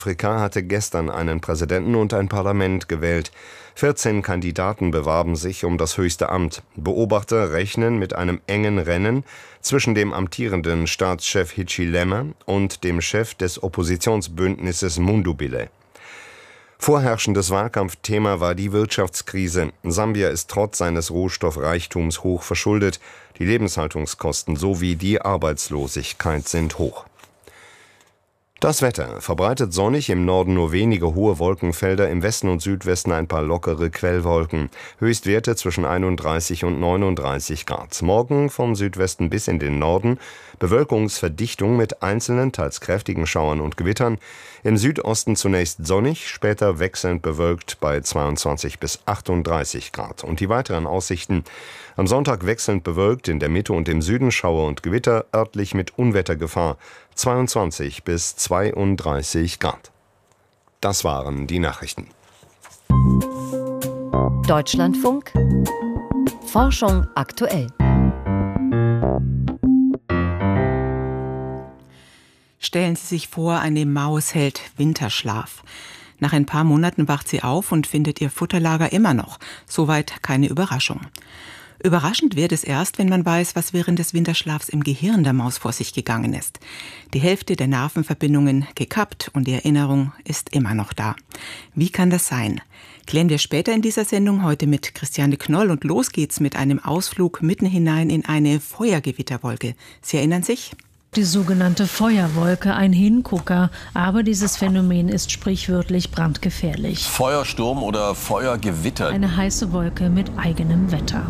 Afrika hatte gestern einen Präsidenten und ein Parlament gewählt. 14 Kandidaten bewarben sich um das höchste Amt. Beobachter rechnen mit einem engen Rennen zwischen dem amtierenden Staatschef Hichilema und dem Chef des Oppositionsbündnisses Mundubile. Vorherrschendes Wahlkampfthema war die Wirtschaftskrise. Sambia ist trotz seines Rohstoffreichtums hoch verschuldet. Die Lebenshaltungskosten sowie die Arbeitslosigkeit sind hoch. Das Wetter: verbreitet sonnig, im Norden nur wenige hohe Wolkenfelder, im Westen und Südwesten ein paar lockere Quellwolken. Höchstwerte zwischen 31 und 39 Grad. Morgen vom Südwesten bis in den Norden Bewölkungsverdichtung mit einzelnen, teils kräftigen Schauern und Gewittern. Im Südosten zunächst sonnig, später wechselnd bewölkt bei 22 bis 38 Grad. Und die weiteren Aussichten: am Sonntag wechselnd bewölkt, in der Mitte und im Süden Schauer und Gewitter, örtlich mit Unwettergefahr, 22 bis 32 Grad. Das waren die Nachrichten. Deutschlandfunk Forschung aktuell. Stellen Sie sich vor, eine Maus hält Winterschlaf. Nach ein paar Monaten wacht sie auf und findet ihr Futterlager immer noch. Soweit keine Überraschung. Überraschend wird es erst, wenn man weiß, was während des Winterschlafs im Gehirn der Maus vor sich gegangen ist. Die Hälfte der Nervenverbindungen gekappt und die Erinnerung ist immer noch da. Wie kann das sein? Klären wir später in dieser Sendung, heute mit Christiane Knoll, und los geht's mit einem Ausflug mitten hinein in eine Feuergewitterwolke. Sie erinnern sich? Die sogenannte Feuerwolke, ein Hingucker, aber dieses Phänomen ist sprichwörtlich brandgefährlich. Feuersturm oder Feuergewitter. Eine heiße Wolke mit eigenem Wetter.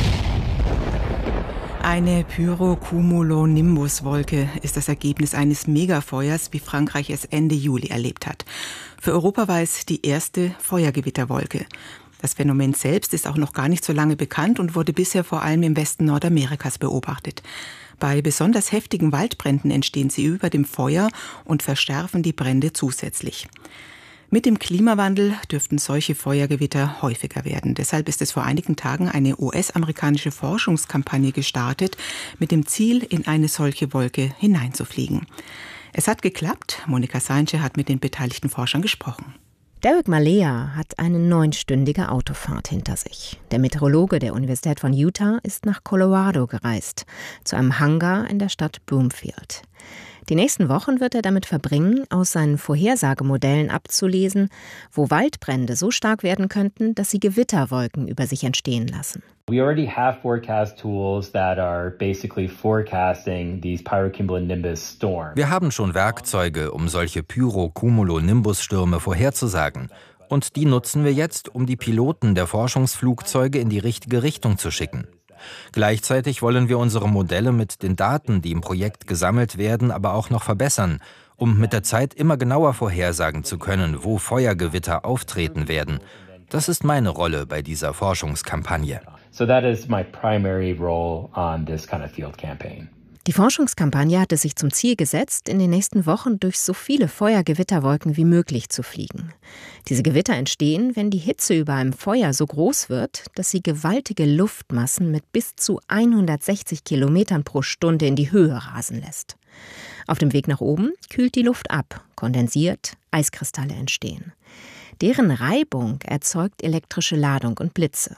Eine Pyrocumulonimbus-Wolke ist das Ergebnis eines Megafeuers, wie Frankreich es Ende Juli erlebt hat. Für Europa war es die erste Feuergewitterwolke. Das Phänomen selbst ist auch noch gar nicht so lange bekannt und wurde bisher vor allem im Westen Nordamerikas beobachtet. Bei besonders heftigen Waldbränden entstehen sie über dem Feuer und verschärfen die Brände zusätzlich. Mit dem Klimawandel dürften solche Feuergewitter häufiger werden. Deshalb ist es vor einigen Tagen eine US-amerikanische Forschungskampagne gestartet, mit dem Ziel, in eine solche Wolke hineinzufliegen. Es hat geklappt. Monika Seinsche hat mit den beteiligten Forschern gesprochen. Derek Malea hat eine 9-stündige Autofahrt hinter sich. Der Meteorologe der Universität von Utah ist nach Colorado gereist, zu einem Hangar in der Stadt Broomfield. Die nächsten Wochen wird er damit verbringen, aus seinen Vorhersagemodellen abzulesen, wo Waldbrände so stark werden könnten, dass sie Gewitterwolken über sich entstehen lassen. We already have forecast tools that are basically forecasting these pyrocumulonimbus storms. Wir haben schon Werkzeuge, um solche Pyrocumulonimbus-Stürme vorherzusagen. Und die nutzen wir jetzt, um die Piloten der Forschungsflugzeuge in die richtige Richtung zu schicken. Gleichzeitig wollen wir unsere Modelle mit den Daten, die im Projekt gesammelt werden, aber auch noch verbessern, um mit der Zeit immer genauer vorhersagen zu können, wo Feuergewitter auftreten werden. Das ist meine Rolle bei dieser Forschungskampagne. So that is my primary role on this kind of field campaign. Die Forschungskampagne hatte sich zum Ziel gesetzt, in den nächsten Wochen durch so viele Feuergewitterwolken wie möglich zu fliegen. Diese Gewitter entstehen, wenn die Hitze über einem Feuer so groß wird, dass sie gewaltige Luftmassen mit bis zu 160 Kilometern pro Stunde in die Höhe rasen lässt. Auf dem Weg nach oben kühlt die Luft ab, kondensiert, Eiskristalle entstehen. Deren Reibung erzeugt elektrische Ladung und Blitze.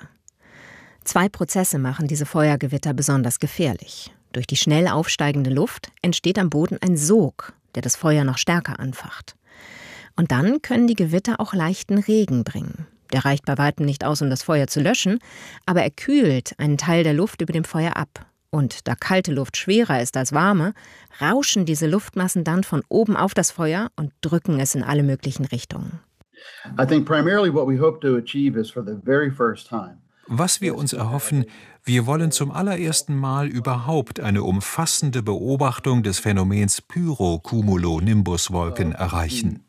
2 Prozesse machen diese Feuergewitter besonders gefährlich. Durch die schnell aufsteigende Luft entsteht am Boden ein Sog, der das Feuer noch stärker anfacht. Und dann können die Gewitter auch leichten Regen bringen. Der reicht bei weitem nicht aus, um das Feuer zu löschen, aber er kühlt einen Teil der Luft über dem Feuer ab. Und da kalte Luft schwerer ist als warme, rauschen diese Luftmassen dann von oben auf das Feuer und drücken es in alle möglichen Richtungen. I think primarily what we hope to achieve is for the very first time. Was wir uns erhoffen, wir wollen zum allerersten Mal überhaupt eine umfassende Beobachtung des Phänomens Pyrocumulonimbus-Wolken erreichen.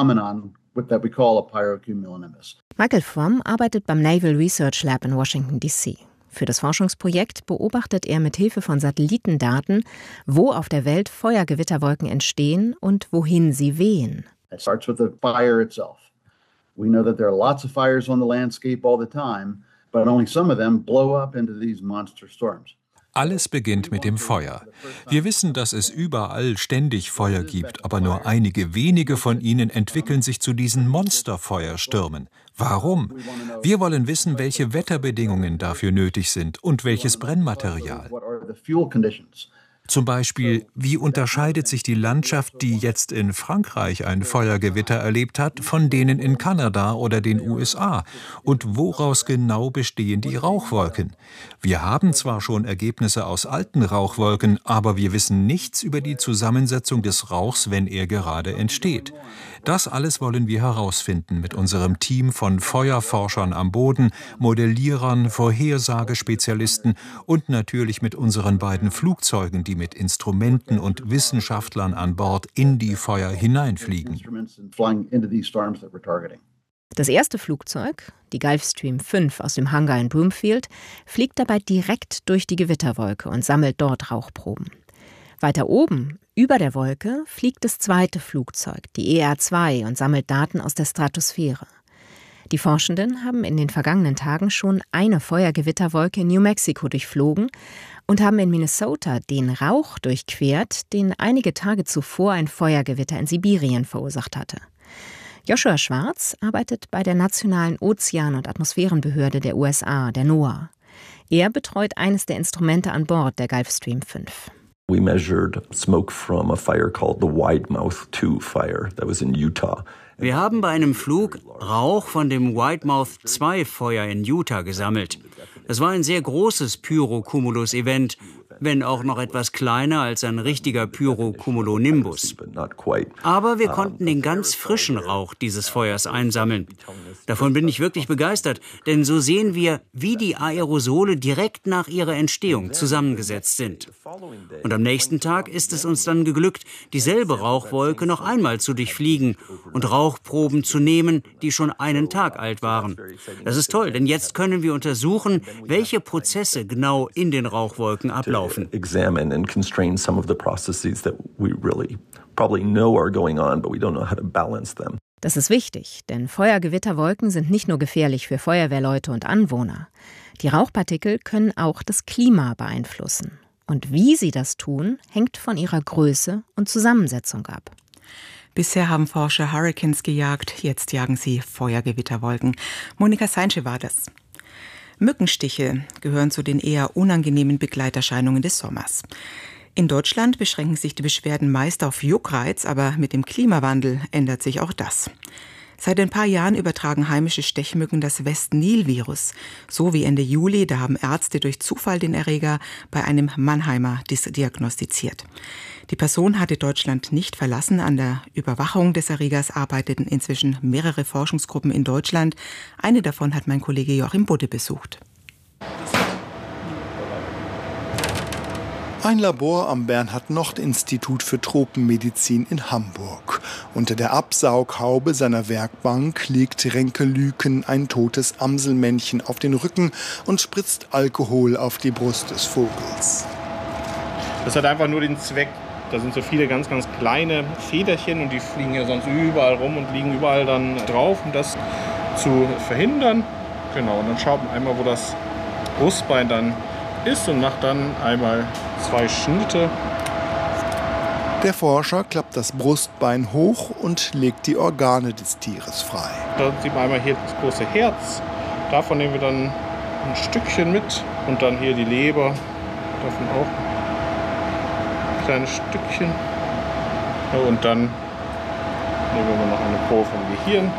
Michael Fromm arbeitet beim Naval Research Lab in Washington, D.C. Für das Forschungsprojekt beobachtet er mit Hilfe von Satellitendaten, wo auf der Welt Feuergewitterwolken entstehen und wohin sie wehen. It starts with the fire itself. We know that there are lots of fires on the landscape all the time. But only some of them blow up into these monster storms. Alles beginnt mit dem Feuer. Wir wissen, dass es überall ständig Feuer gibt, aber nur einige wenige von ihnen entwickeln sich zu diesen Monsterfeuerstürmen. Warum? Wir wollen wissen, welche Wetterbedingungen dafür nötig sind und welches Brennmaterial. Zum Beispiel, wie unterscheidet sich die Landschaft, die jetzt in Frankreich ein Feuergewitter erlebt hat, von denen in Kanada oder den USA? Und woraus genau bestehen die Rauchwolken? Wir haben zwar schon Ergebnisse aus alten Rauchwolken, aber wir wissen nichts über die Zusammensetzung des Rauchs, wenn er gerade entsteht. Das alles wollen wir herausfinden mit unserem Team von Feuerforschern am Boden, Modellierern, Vorhersagespezialisten und natürlich mit unseren beiden Flugzeugen, die mit Instrumenten und Wissenschaftlern an Bord in die Feuer hineinfliegen. Das erste Flugzeug, die Gulfstream 5 aus dem Hangar in Broomfield, fliegt dabei direkt durch die Gewitterwolke und sammelt dort Rauchproben. Weiter oben, über der Wolke, fliegt das zweite Flugzeug, die ER-2, und sammelt Daten aus der Stratosphäre. Die Forschenden haben in den vergangenen Tagen schon eine Feuergewitterwolke in New Mexico durchflogen und haben in Minnesota den Rauch durchquert, den einige Tage zuvor ein Feuergewitter in Sibirien verursacht hatte. Joshua Schwarz arbeitet bei der Nationalen Ozean- und Atmosphärenbehörde der USA, der NOAA. Er betreut eines der Instrumente an Bord der Gulfstream 5. We measured smoke from a fire called the Wide Mouth 2 fire that was in Utah. Wir haben bei einem Flug Rauch von dem Wide Mouth 2 Feuer in Utah gesammelt. Das war ein sehr großes Pyrocumulus-Event, wenn auch noch etwas kleiner als ein richtiger Pyrocumulonimbus. Aber wir konnten den ganz frischen Rauch dieses Feuers einsammeln. Davon bin ich wirklich begeistert, denn so sehen wir, wie die Aerosole direkt nach ihrer Entstehung zusammengesetzt sind. Und am nächsten Tag ist es uns dann geglückt, dieselbe Rauchwolke noch einmal zu durchfliegen und Rauchproben zu nehmen, die schon einen Tag alt waren. Das ist toll, denn jetzt können wir untersuchen, welche Prozesse genau in den Rauchwolken ablaufen. Examine and constrain some of the processes that we really probably know are going on, but we don't know how to balance them. Das ist wichtig, denn Feuergewitterwolken sind nicht nur gefährlich für Feuerwehrleute und Anwohner. Die Rauchpartikel können auch das Klima beeinflussen. Und wie sie das tun, hängt von ihrer Größe und Zusammensetzung ab. Bisher haben Forscher Hurricanes gejagt, jetzt jagen sie Feuergewitterwolken. Monika Seinsche war das. Mückenstiche gehören zu den eher unangenehmen Begleiterscheinungen des Sommers. In Deutschland beschränken sich die Beschwerden meist auf Juckreiz, aber mit dem Klimawandel ändert sich auch das. Seit ein paar Jahren übertragen heimische Stechmücken das West-Nil-Virus. So wie Ende Juli, da haben Ärzte durch Zufall den Erreger bei einem Mannheimer diagnostiziert. Die Person hatte Deutschland nicht verlassen. An der Überwachung des Erregers arbeiteten inzwischen mehrere Forschungsgruppen in Deutschland. Eine davon hat mein Kollege Joachim Budde besucht. Ein Labor am Bernhard-Nocht-Institut für Tropenmedizin in Hamburg. Unter der Absaughaube seiner Werkbank legt Renke Lüken ein totes Amselmännchen auf den Rücken und spritzt Alkohol auf die Brust des Vogels. Das hat einfach nur den Zweck, da sind so viele ganz, ganz kleine Federchen und die fliegen ja sonst überall rum und liegen überall dann drauf, um das zu verhindern. Genau, und dann schaut man einmal, wo das Brustbein dann ist und macht dann einmal 2 Schnitte. Der Forscher klappt das Brustbein hoch und legt die Organe des Tieres frei. Da sieht man einmal hier das große Herz. Davon nehmen wir dann ein Stückchen mit. Und dann hier die Leber. Davon auch ein kleines Stückchen. Und dann nehmen wir noch eine Probe vom Gehirn.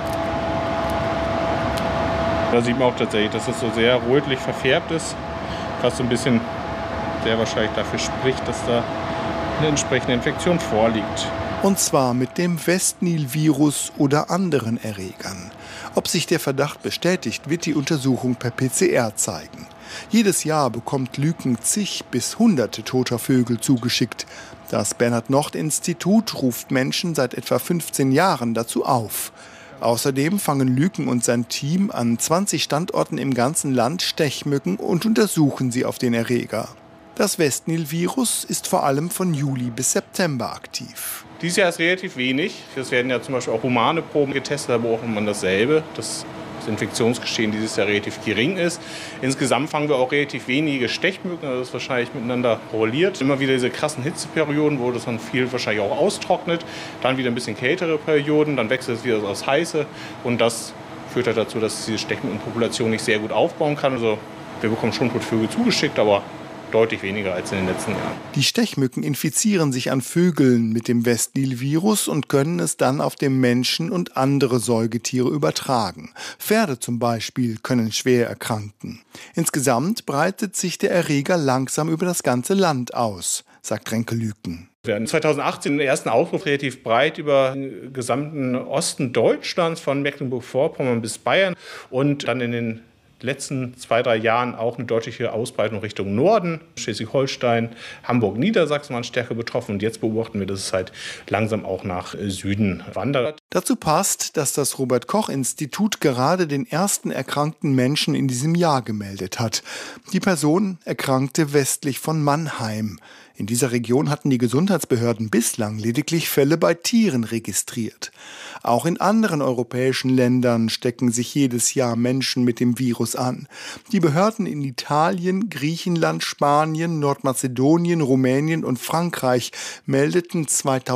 Da sieht man auch tatsächlich, dass es so sehr rötlich verfärbt ist. Was so ein bisschen sehr wahrscheinlich dafür spricht, dass da eine entsprechende Infektion vorliegt. Und zwar mit dem West-Nil-Virus oder anderen Erregern. Ob sich der Verdacht bestätigt, wird die Untersuchung per PCR zeigen. Jedes Jahr bekommt Lüken zig bis hunderte toter Vögel zugeschickt. Das Bernhard-Nocht-Institut ruft Menschen seit etwa 15 Jahren dazu auf. Außerdem fangen Lüken und sein Team an 20 Standorten im ganzen Land Stechmücken und untersuchen sie auf den Erreger. Das West-Nil-Virus ist vor allem von Juli bis September aktiv. Dieses Jahr ist relativ wenig. Es werden ja zum Beispiel auch humane Proben getestet, da braucht man dasselbe. Das Infektionsgeschehen dieses Jahr relativ gering ist. Insgesamt fangen wir auch relativ wenige Stechmücken, also das ist wahrscheinlich miteinander korreliert. Immer wieder diese krassen Hitzeperioden, wo das dann viel wahrscheinlich auch austrocknet. Dann wieder ein bisschen kältere Perioden, dann wechselt es wieder aufs Heiße. Und das führt halt dazu, dass diese Stechmückenpopulation nicht sehr gut aufbauen kann. Also wir bekommen schon Vögel zugeschickt, aber deutlich weniger als in den letzten Jahren. Die Stechmücken infizieren sich an Vögeln mit dem Westnil-Virus und können es dann auf den Menschen und andere Säugetiere übertragen. Pferde zum Beispiel können schwer erkranken. Insgesamt breitet sich der Erreger langsam über das ganze Land aus, sagt Renke Lüken. Wir hatten 2018 den ersten Ausbruch relativ breit über den gesamten Osten Deutschlands, von Mecklenburg-Vorpommern bis Bayern, und dann in den letzten 2-3 Jahren auch eine deutliche Ausbreitung Richtung Norden. Schleswig-Holstein, Hamburg, Niedersachsen waren stärker betroffen. Und jetzt beobachten wir, dass es halt langsam auch nach Süden wandert. Dazu passt, dass das Robert-Koch-Institut gerade den ersten erkrankten Menschen in diesem Jahr gemeldet hat. Die Person erkrankte westlich von Mannheim. In dieser Region hatten die Gesundheitsbehörden bislang lediglich Fälle bei Tieren registriert. Auch in anderen europäischen Ländern stecken sich jedes Jahr Menschen mit dem Virus an. Die Behörden in Italien, Griechenland, Spanien, Nordmazedonien, Rumänien und Frankreich meldeten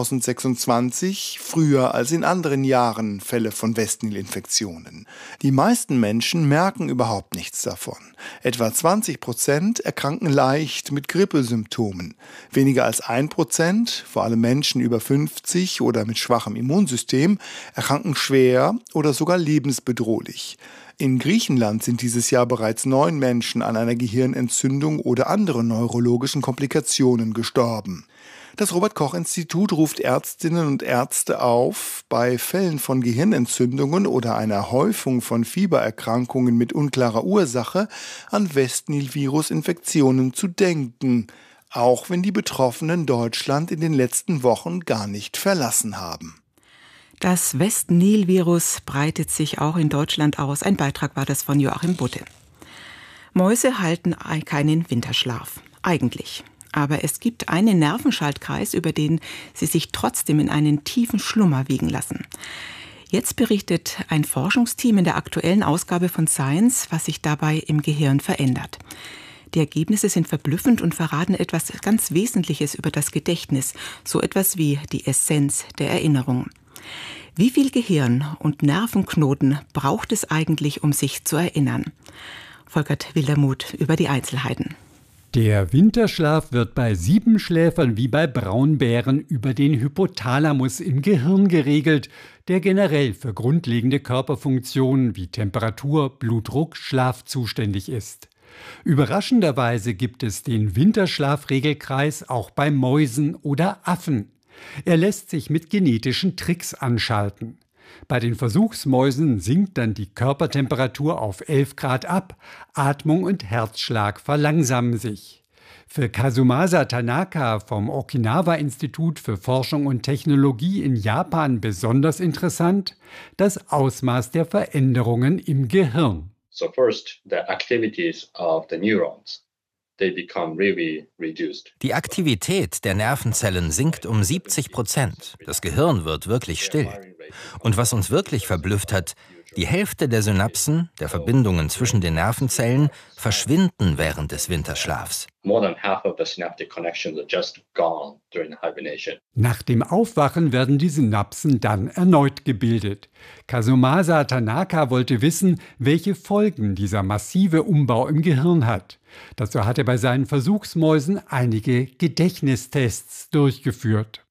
2026 früher als in anderen Jahren Fälle von Westnil-Infektionen. Die meisten Menschen merken überhaupt nichts davon. Etwa 20% erkranken leicht mit Grippesymptomen. Weniger als 1%, vor allem Menschen über 50 oder mit schwachem Immunsystem, erkranken schwer oder sogar lebensbedrohlich. In Griechenland sind dieses Jahr bereits 9 Menschen an einer Gehirnentzündung oder anderen neurologischen Komplikationen gestorben. Das Robert-Koch-Institut ruft Ärztinnen und Ärzte auf, bei Fällen von Gehirnentzündungen oder einer Häufung von Fiebererkrankungen mit unklarer Ursache an Westnil-Virus-Infektionen zu denken, auch wenn die Betroffenen Deutschland in den letzten Wochen gar nicht verlassen haben. Das Westnil-Virus breitet sich auch in Deutschland aus. Ein Beitrag war das von Joachim Butte. Mäuse halten keinen Winterschlaf. Eigentlich. Aber es gibt einen Nervenschaltkreis, über den sie sich trotzdem in einen tiefen Schlummer wiegen lassen. Jetzt berichtet ein Forschungsteam in der aktuellen Ausgabe von Science, was sich dabei im Gehirn verändert. Die Ergebnisse sind verblüffend und verraten etwas ganz Wesentliches über das Gedächtnis, so etwas wie die Essenz der Erinnerung. Wie viel Gehirn und Nervenknoten braucht es eigentlich, um sich zu erinnern? Volkert Wildermuth über die Einzelheiten. Der Winterschlaf wird bei Siebenschläfern wie bei Braunbären über den Hypothalamus im Gehirn geregelt, der generell für grundlegende Körperfunktionen wie Temperatur, Blutdruck, Schlaf zuständig ist. Überraschenderweise gibt es den Winterschlafregelkreis auch bei Mäusen oder Affen. Er lässt sich mit genetischen Tricks anschalten. Bei den Versuchsmäusen sinkt dann die Körpertemperatur auf 11 Grad ab, Atmung und Herzschlag verlangsamen sich. Für Kazumasa Tanaka vom Okinawa-Institut für Forschung und Technologie in Japan besonders interessant, das Ausmaß der Veränderungen im Gehirn. So first, the activities of the neurons, they become really reduced. Die Aktivität der Nervenzellen sinkt um 70%. Das Gehirn wird wirklich still. Und was uns wirklich verblüfft hat, die Hälfte der Synapsen, der Verbindungen zwischen den Nervenzellen, verschwinden während des Winterschlafs. Nach dem Aufwachen werden die Synapsen dann erneut gebildet. Kazumasa Tanaka wollte wissen, welche Folgen dieser massive Umbau im Gehirn hat. Dazu hat er bei seinen Versuchsmäusen einige Gedächtnistests durchgeführt.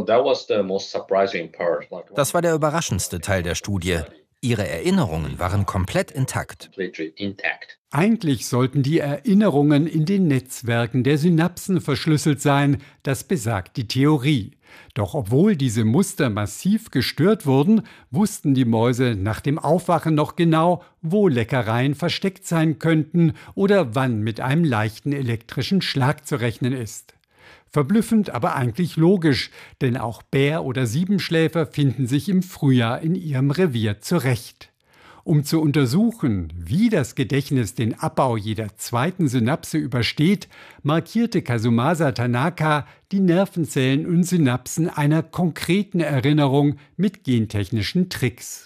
Das war der überraschendste Teil der Studie. Ihre Erinnerungen waren komplett intakt. Eigentlich sollten die Erinnerungen in den Netzwerken der Synapsen verschlüsselt sein, das besagt die Theorie. Doch obwohl diese Muster massiv gestört wurden, wussten die Mäuse nach dem Aufwachen noch genau, wo Leckereien versteckt sein könnten oder wann mit einem leichten elektrischen Schlag zu rechnen ist. Verblüffend, aber eigentlich logisch, denn auch Bär- oder Siebenschläfer finden sich im Frühjahr in ihrem Revier zurecht. Um zu untersuchen, wie das Gedächtnis den Abbau jeder zweiten Synapse übersteht, markierte Kazumasa Tanaka die Nervenzellen und Synapsen einer konkreten Erinnerung mit gentechnischen Tricks.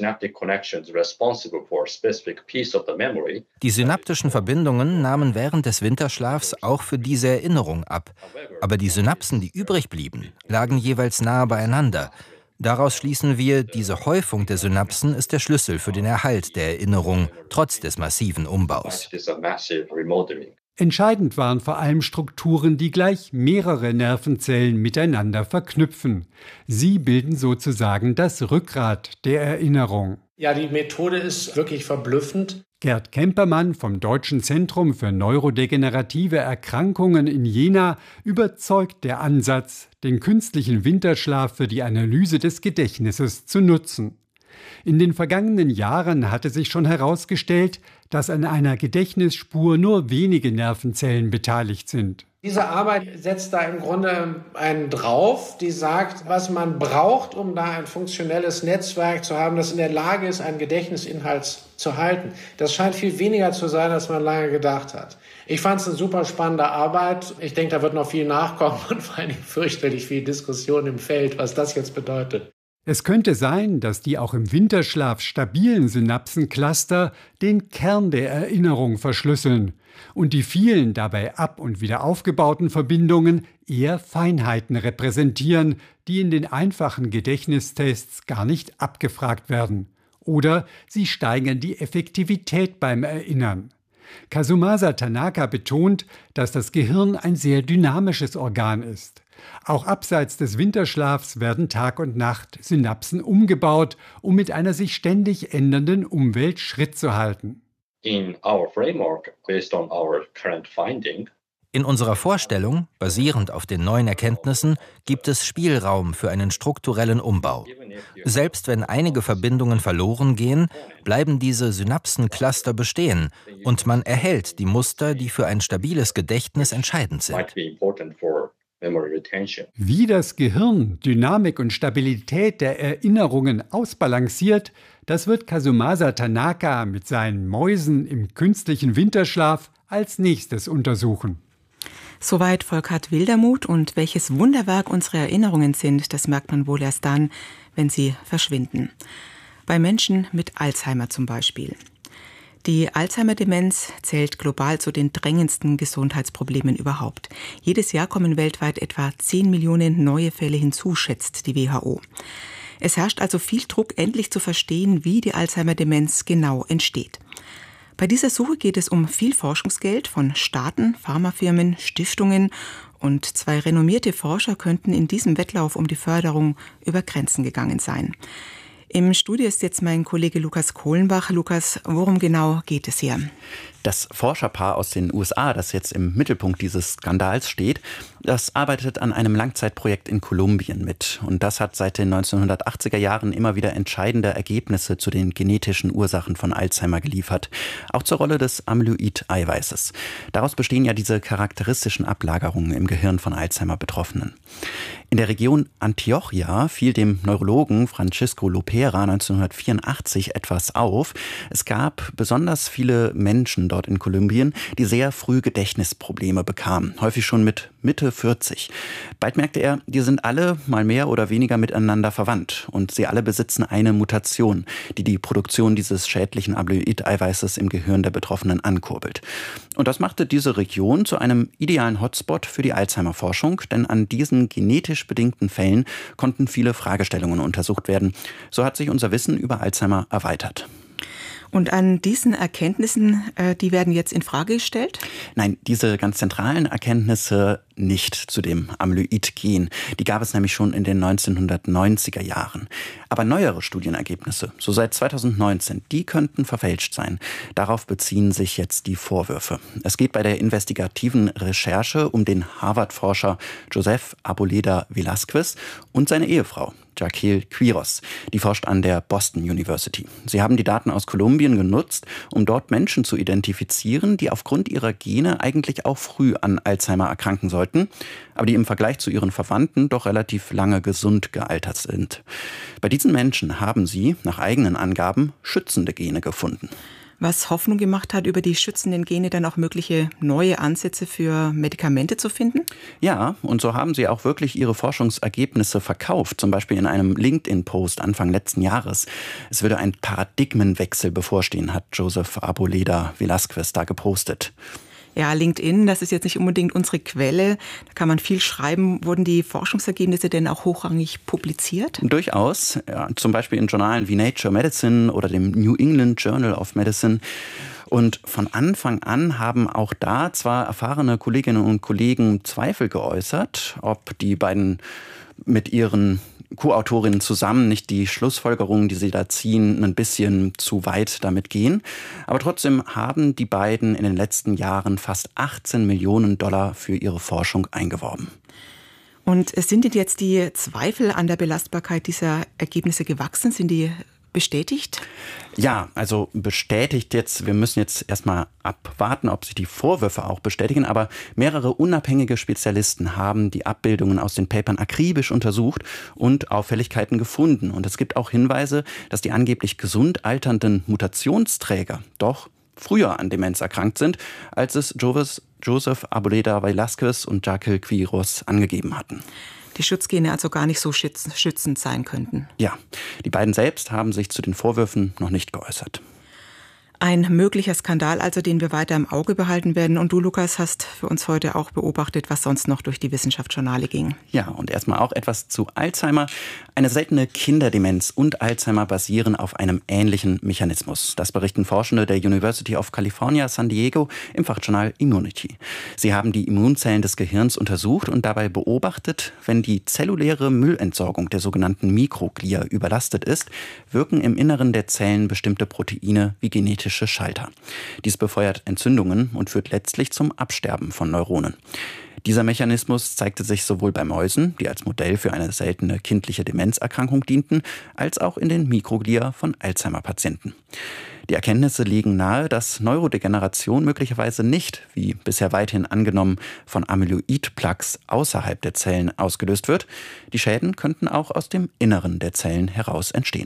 Die synaptischen Verbindungen nahmen während des Winterschlafs auch für diese Erinnerung ab. Aber die Synapsen, die übrig blieben, lagen jeweils nahe beieinander. Daraus schließen wir, diese Häufung der Synapsen ist der Schlüssel für den Erhalt der Erinnerung, trotz des massiven Umbaus. Entscheidend waren vor allem Strukturen, die gleich mehrere Nervenzellen miteinander verknüpfen. Sie bilden sozusagen das Rückgrat der Erinnerung. Ja, die Methode ist wirklich verblüffend. Gerd Kempermann vom Deutschen Zentrum für neurodegenerative Erkrankungen in Jena überzeugt der Ansatz, den künstlichen Winterschlaf für die Analyse des Gedächtnisses zu nutzen. In den vergangenen Jahren hatte sich schon herausgestellt, dass an einer Gedächtnisspur nur wenige Nervenzellen beteiligt sind. Diese Arbeit setzt da im Grunde einen drauf, die sagt, was man braucht, um da ein funktionelles Netzwerk zu haben, das in der Lage ist, einen Gedächtnisinhalt zu halten. Das scheint viel weniger zu sein, als man lange gedacht hat. Ich fand es eine super spannende Arbeit. Ich denke, da wird noch viel nachkommen und vor allem fürchterlich viel Diskussion im Feld, was das jetzt bedeutet. Es könnte sein, dass die auch im Winterschlaf stabilen Synapsencluster den Kern der Erinnerung verschlüsseln und die vielen dabei ab- und wieder aufgebauten Verbindungen eher Feinheiten repräsentieren, die in den einfachen Gedächtnistests gar nicht abgefragt werden. Oder sie steigern die Effektivität beim Erinnern. Kazumasa Tanaka betont, dass das Gehirn ein sehr dynamisches Organ ist. Auch abseits des Winterschlafs werden Tag und Nacht Synapsen umgebaut, um mit einer sich ständig ändernden Umwelt Schritt zu halten. In unserer Vorstellung, basierend auf den neuen Erkenntnissen, gibt es Spielraum für einen strukturellen Umbau. Selbst wenn einige Verbindungen verloren gehen, bleiben diese Synapsencluster bestehen und man erhält die Muster, die für ein stabiles Gedächtnis entscheidend sind. Wie das Gehirn Dynamik und Stabilität der Erinnerungen ausbalanciert, das wird Kazumasa Tanaka mit seinen Mäusen im künstlichen Winterschlaf als nächstes untersuchen. Soweit Volkart Wildermuth, und welches Wunderwerk unsere Erinnerungen sind, das merkt man wohl erst dann, wenn sie verschwinden. Bei Menschen mit Alzheimer zum Beispiel. Die Alzheimer-Demenz zählt global zu den drängendsten Gesundheitsproblemen überhaupt. Jedes Jahr kommen weltweit etwa 10 Millionen neue Fälle hinzu, schätzt die WHO. Es herrscht also viel Druck, endlich zu verstehen, wie die Alzheimer-Demenz genau entsteht. Bei dieser Suche geht es um viel Forschungsgeld von Staaten, Pharmafirmen, Stiftungen, und 2 renommierte Forscher könnten in diesem Wettlauf um die Förderung über Grenzen gegangen sein. Im Studio ist jetzt mein Kollege Lukas Kohlenbach. Lukas, worum genau geht es hier? Das Forscherpaar aus den USA, das jetzt im Mittelpunkt dieses Skandals steht, das arbeitet an einem Langzeitprojekt in Kolumbien mit. Und das hat seit den 1980er Jahren immer wieder entscheidende Ergebnisse zu den genetischen Ursachen von Alzheimer geliefert. Auch zur Rolle des Amyloid-Eiweißes. Daraus bestehen ja diese charakteristischen Ablagerungen im Gehirn von Alzheimer-Betroffenen. In der Region Antioquia fiel dem Neurologen Francisco Lopera 1984 etwas auf. Es gab besonders viele Menschen dort in Kolumbien, die sehr früh Gedächtnisprobleme bekamen, häufig schon mit Mitte 40. Bald merkte er, die sind alle mal mehr oder weniger miteinander verwandt und sie alle besitzen eine Mutation, die die Produktion dieses schädlichen Amyloid-Eiweißes im Gehirn der Betroffenen ankurbelt. Und das machte diese Region zu einem idealen Hotspot für die Alzheimer-Forschung, denn an diesen genetisch bedingten Fällen konnten viele Fragestellungen untersucht werden. So hat sich unser Wissen über Alzheimer erweitert. Und an diesen Erkenntnissen, die werden jetzt in Frage gestellt? Nein, diese ganz zentralen Erkenntnisse nicht zu dem Amyloid-Gen. Die gab es nämlich schon in den 1990er Jahren. Aber neuere Studienergebnisse, so seit 2019, die könnten verfälscht sein. Darauf beziehen sich jetzt die Vorwürfe. Es geht bei der investigativen Recherche um den Harvard-Forscher Joseph Arboleda Velázquez und seine Ehefrau Jaquil Quiros. Die forscht an der Boston University. Sie haben die Daten aus Kolumbien genutzt, um dort Menschen zu identifizieren, die aufgrund ihrer Gene eigentlich auch früh an Alzheimer erkranken sollten sollten, aber die im Vergleich zu ihren Verwandten doch relativ lange gesund gealtert sind. Bei diesen Menschen haben sie, nach eigenen Angaben, schützende Gene gefunden. Was Hoffnung gemacht hat, über die schützenden Gene dann auch mögliche neue Ansätze für Medikamente zu finden? Ja, und so haben sie auch wirklich ihre Forschungsergebnisse verkauft, zum Beispiel in einem LinkedIn-Post Anfang letzten Jahres. Es würde ein Paradigmenwechsel bevorstehen, hat Joseph Arboleda Velasquez da gepostet. Ja, LinkedIn, das ist jetzt nicht unbedingt unsere Quelle. Da kann man viel schreiben. Wurden die Forschungsergebnisse denn auch hochrangig publiziert? Durchaus. Ja, zum Beispiel in Journalen wie Nature Medicine oder dem New England Journal of Medicine. Und von Anfang an haben auch da zwar erfahrene Kolleginnen und Kollegen Zweifel geäußert, ob die beiden mit ihren Co-Autorinnen zusammen nicht die Schlussfolgerungen, die sie da ziehen, ein bisschen zu weit damit gehen. Aber trotzdem haben die beiden in den letzten Jahren fast 18 Millionen $ für ihre Forschung eingeworben. Und sind denn jetzt die Zweifel an der Belastbarkeit dieser Ergebnisse gewachsen? Sind die bestätigt? Ja, also bestätigt jetzt, wir müssen jetzt erstmal abwarten, ob sich die Vorwürfe auch bestätigen, aber mehrere unabhängige Spezialisten haben die Abbildungen aus den Papern akribisch untersucht und Auffälligkeiten gefunden. Und es gibt auch Hinweise, dass die angeblich gesund alternden Mutationsträger doch früher an Demenz erkrankt sind, als es Joseph Arboleda Velasquez und Jacques Quiros angegeben hatten. Die Schutzgene also gar nicht so schützend sein könnten. Ja, die beiden selbst haben sich zu den Vorwürfen noch nicht geäußert. Ein möglicher Skandal, also den wir weiter im Auge behalten werden. Und du, Lukas, hast für uns heute auch beobachtet, was sonst noch durch die Wissenschaftsjournale ging. Ja, und erstmal auch etwas zu Alzheimer. Eine seltene Kinderdemenz und Alzheimer basieren auf einem ähnlichen Mechanismus. Das berichten Forschende der University of California, San Diego im Fachjournal Immunity. Sie haben die Immunzellen des Gehirns untersucht und dabei beobachtet, wenn die zelluläre Müllentsorgung der sogenannten Mikroglia überlastet ist, wirken im Inneren der Zellen bestimmte Proteine wie genetische Schalter. Dies befeuert Entzündungen und führt letztlich zum Absterben von Neuronen. Dieser Mechanismus zeigte sich sowohl bei Mäusen, die als Modell für eine seltene kindliche Demenzerkrankung dienten, als auch in den Mikroglia von Alzheimer-Patienten. Die Erkenntnisse legen nahe, dass Neurodegeneration möglicherweise nicht, wie bisher weithin angenommen, von Amyloid-Plaques außerhalb der Zellen ausgelöst wird. Die Schäden könnten auch aus dem Inneren der Zellen heraus entstehen.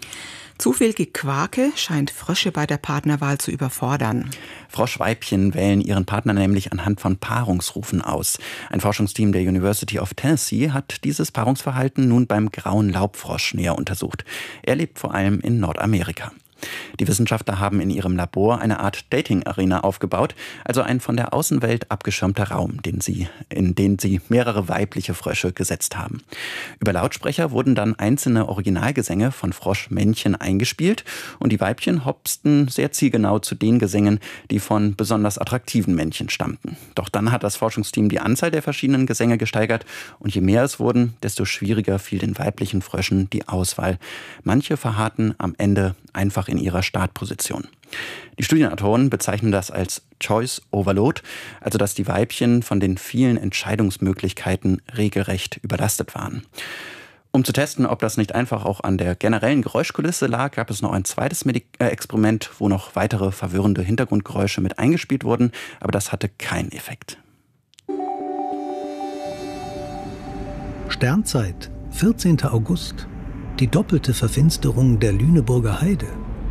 Zu viel Gequake scheint Frösche bei der Partnerwahl zu überfordern. Froschweibchen wählen ihren Partner nämlich anhand von Paarungsrufen aus. Ein Forschungsteam der University of Tennessee hat dieses Paarungsverhalten nun beim grauen Laubfrosch näher untersucht. Er lebt vor allem in Nordamerika. Die Wissenschaftler haben in ihrem Labor eine Art Dating-Arena aufgebaut, also ein von der Außenwelt abgeschirmter Raum, in den sie mehrere weibliche Frösche gesetzt haben. Über Lautsprecher wurden dann einzelne Originalgesänge von Froschmännchen eingespielt und die Weibchen hopsten sehr zielgenau zu den Gesängen, die von besonders attraktiven Männchen stammten. Doch dann hat das Forschungsteam die Anzahl der verschiedenen Gesänge gesteigert und je mehr es wurden, desto schwieriger fiel den weiblichen Fröschen die Auswahl. Manche verharrten am Ende einfach in ihrer Startposition. Die Studienautoren bezeichnen das als Choice Overload, also dass die Weibchen von den vielen Entscheidungsmöglichkeiten regelrecht überlastet waren. Um zu testen, ob das nicht einfach auch an der generellen Geräuschkulisse lag, gab es noch ein zweites Experiment, wo noch weitere verwirrende Hintergrundgeräusche mit eingespielt wurden, aber das hatte keinen Effekt. Sternzeit, 14. August. Die doppelte Verfinsterung der Lüneburger Heide.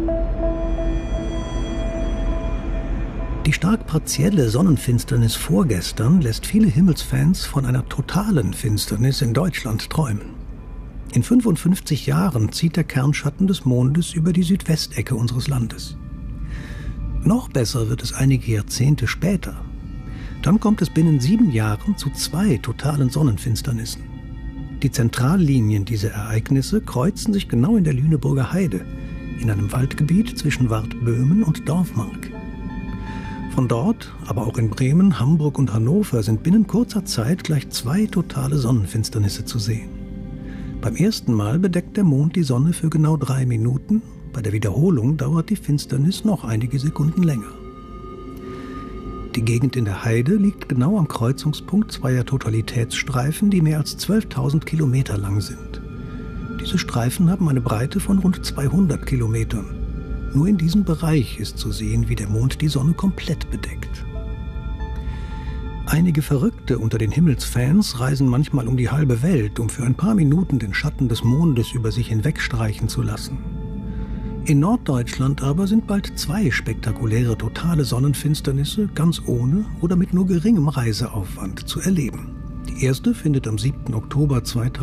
Die stark partielle Sonnenfinsternis vorgestern lässt viele Himmelsfans von einer totalen Finsternis in Deutschland träumen. In 55 Jahren zieht der Kernschatten des Mondes über die Südwestecke unseres Landes. Noch besser wird es einige Jahrzehnte später. Dann kommt es binnen 7 Jahren zu 2 totalen Sonnenfinsternissen. Die Zentrallinien dieser Ereignisse kreuzen sich genau in der Lüneburger Heide, in einem Waldgebiet zwischen Wardböhmen und Dorfmark. Von dort, aber auch in Bremen, Hamburg und Hannover sind binnen kurzer Zeit gleich 2 totale Sonnenfinsternisse zu sehen. Beim ersten Mal bedeckt der Mond die Sonne für genau 3 Minuten, bei der Wiederholung dauert die Finsternis noch einige Sekunden länger. Die Gegend in der Heide liegt genau am Kreuzungspunkt zweier Totalitätsstreifen, die mehr als 12.000 Kilometer lang sind. Diese Streifen haben eine Breite von rund 200 Kilometern. Nur in diesem Bereich ist zu sehen, wie der Mond die Sonne komplett bedeckt. Einige Verrückte unter den Himmelsfans reisen manchmal um die halbe Welt, um für ein paar Minuten den Schatten des Mondes über sich hinwegstreichen zu lassen. In Norddeutschland aber sind bald 2 spektakuläre totale Sonnenfinsternisse ganz ohne oder mit nur geringem Reiseaufwand zu erleben. Die erste findet am 7. Oktober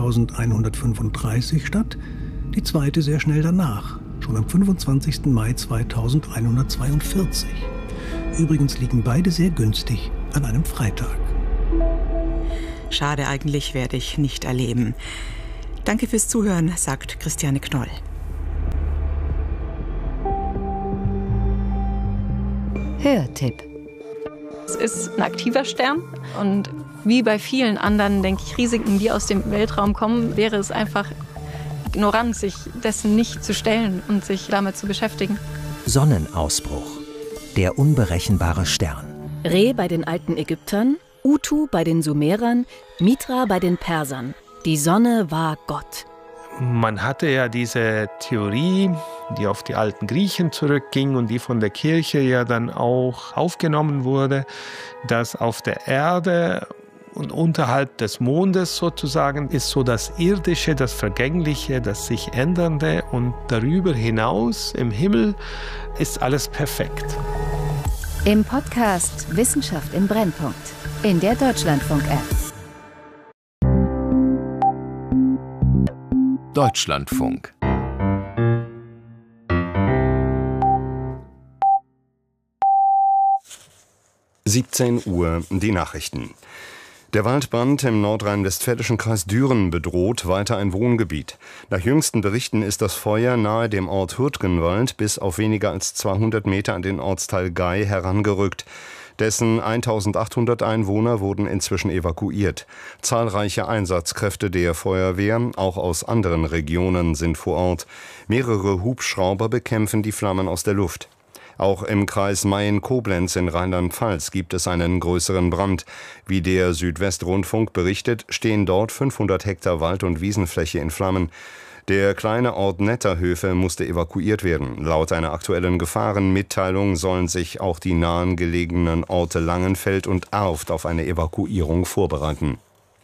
2135 statt, die zweite sehr schnell danach, schon am 25. Mai 2142. Übrigens liegen beide sehr günstig an einem Freitag. Schade, eigentlich werde ich nicht erleben. Danke fürs Zuhören, sagt Christiane Knoll. Hörtipp. Es ist ein aktiver Stern und wie bei vielen anderen, denke ich, Risiken, die aus dem Weltraum kommen, wäre es einfach ignorant, sich dessen nicht zu stellen und sich damit zu beschäftigen. Sonnenausbruch. Der unberechenbare Stern. Re bei den alten Ägyptern, Utu bei den Sumerern, Mitra bei den Persern. Die Sonne war Gott. Man hatte ja diese Theorie, die auf die alten Griechen zurückging und die von der Kirche ja dann auch aufgenommen wurde, dass auf der Erde und unterhalb des Mondes sozusagen ist so das Irdische, das Vergängliche, das sich Ändernde und darüber hinaus im Himmel ist alles perfekt. Im Podcast Wissenschaft im Brennpunkt in der Deutschlandfunk-App. Deutschlandfunk. Uhr, die Nachrichten. Der Waldbrand im nordrhein-westfälischen Kreis Düren bedroht weiter ein Wohngebiet. Nach jüngsten Berichten ist das Feuer nahe dem Ort Hürtgenwald bis auf weniger als 200 Meter an den Ortsteil Gay herangerückt. Dessen 1800 Einwohner wurden inzwischen evakuiert. Zahlreiche Einsatzkräfte der Feuerwehr, auch aus anderen Regionen, sind vor Ort. Mehrere Hubschrauber bekämpfen die Flammen aus der Luft. Auch im Kreis Mayen-Koblenz in Rheinland-Pfalz gibt es einen größeren Brand. Wie der Südwestrundfunk berichtet, stehen dort 500 Hektar Wald- und Wiesenfläche in Flammen. Der kleine Ort Netterhöfe musste evakuiert werden. Laut einer aktuellen Gefahrenmitteilung sollen sich auch die nahen gelegenen Orte Langenfeld und Arft auf eine Evakuierung vorbereiten.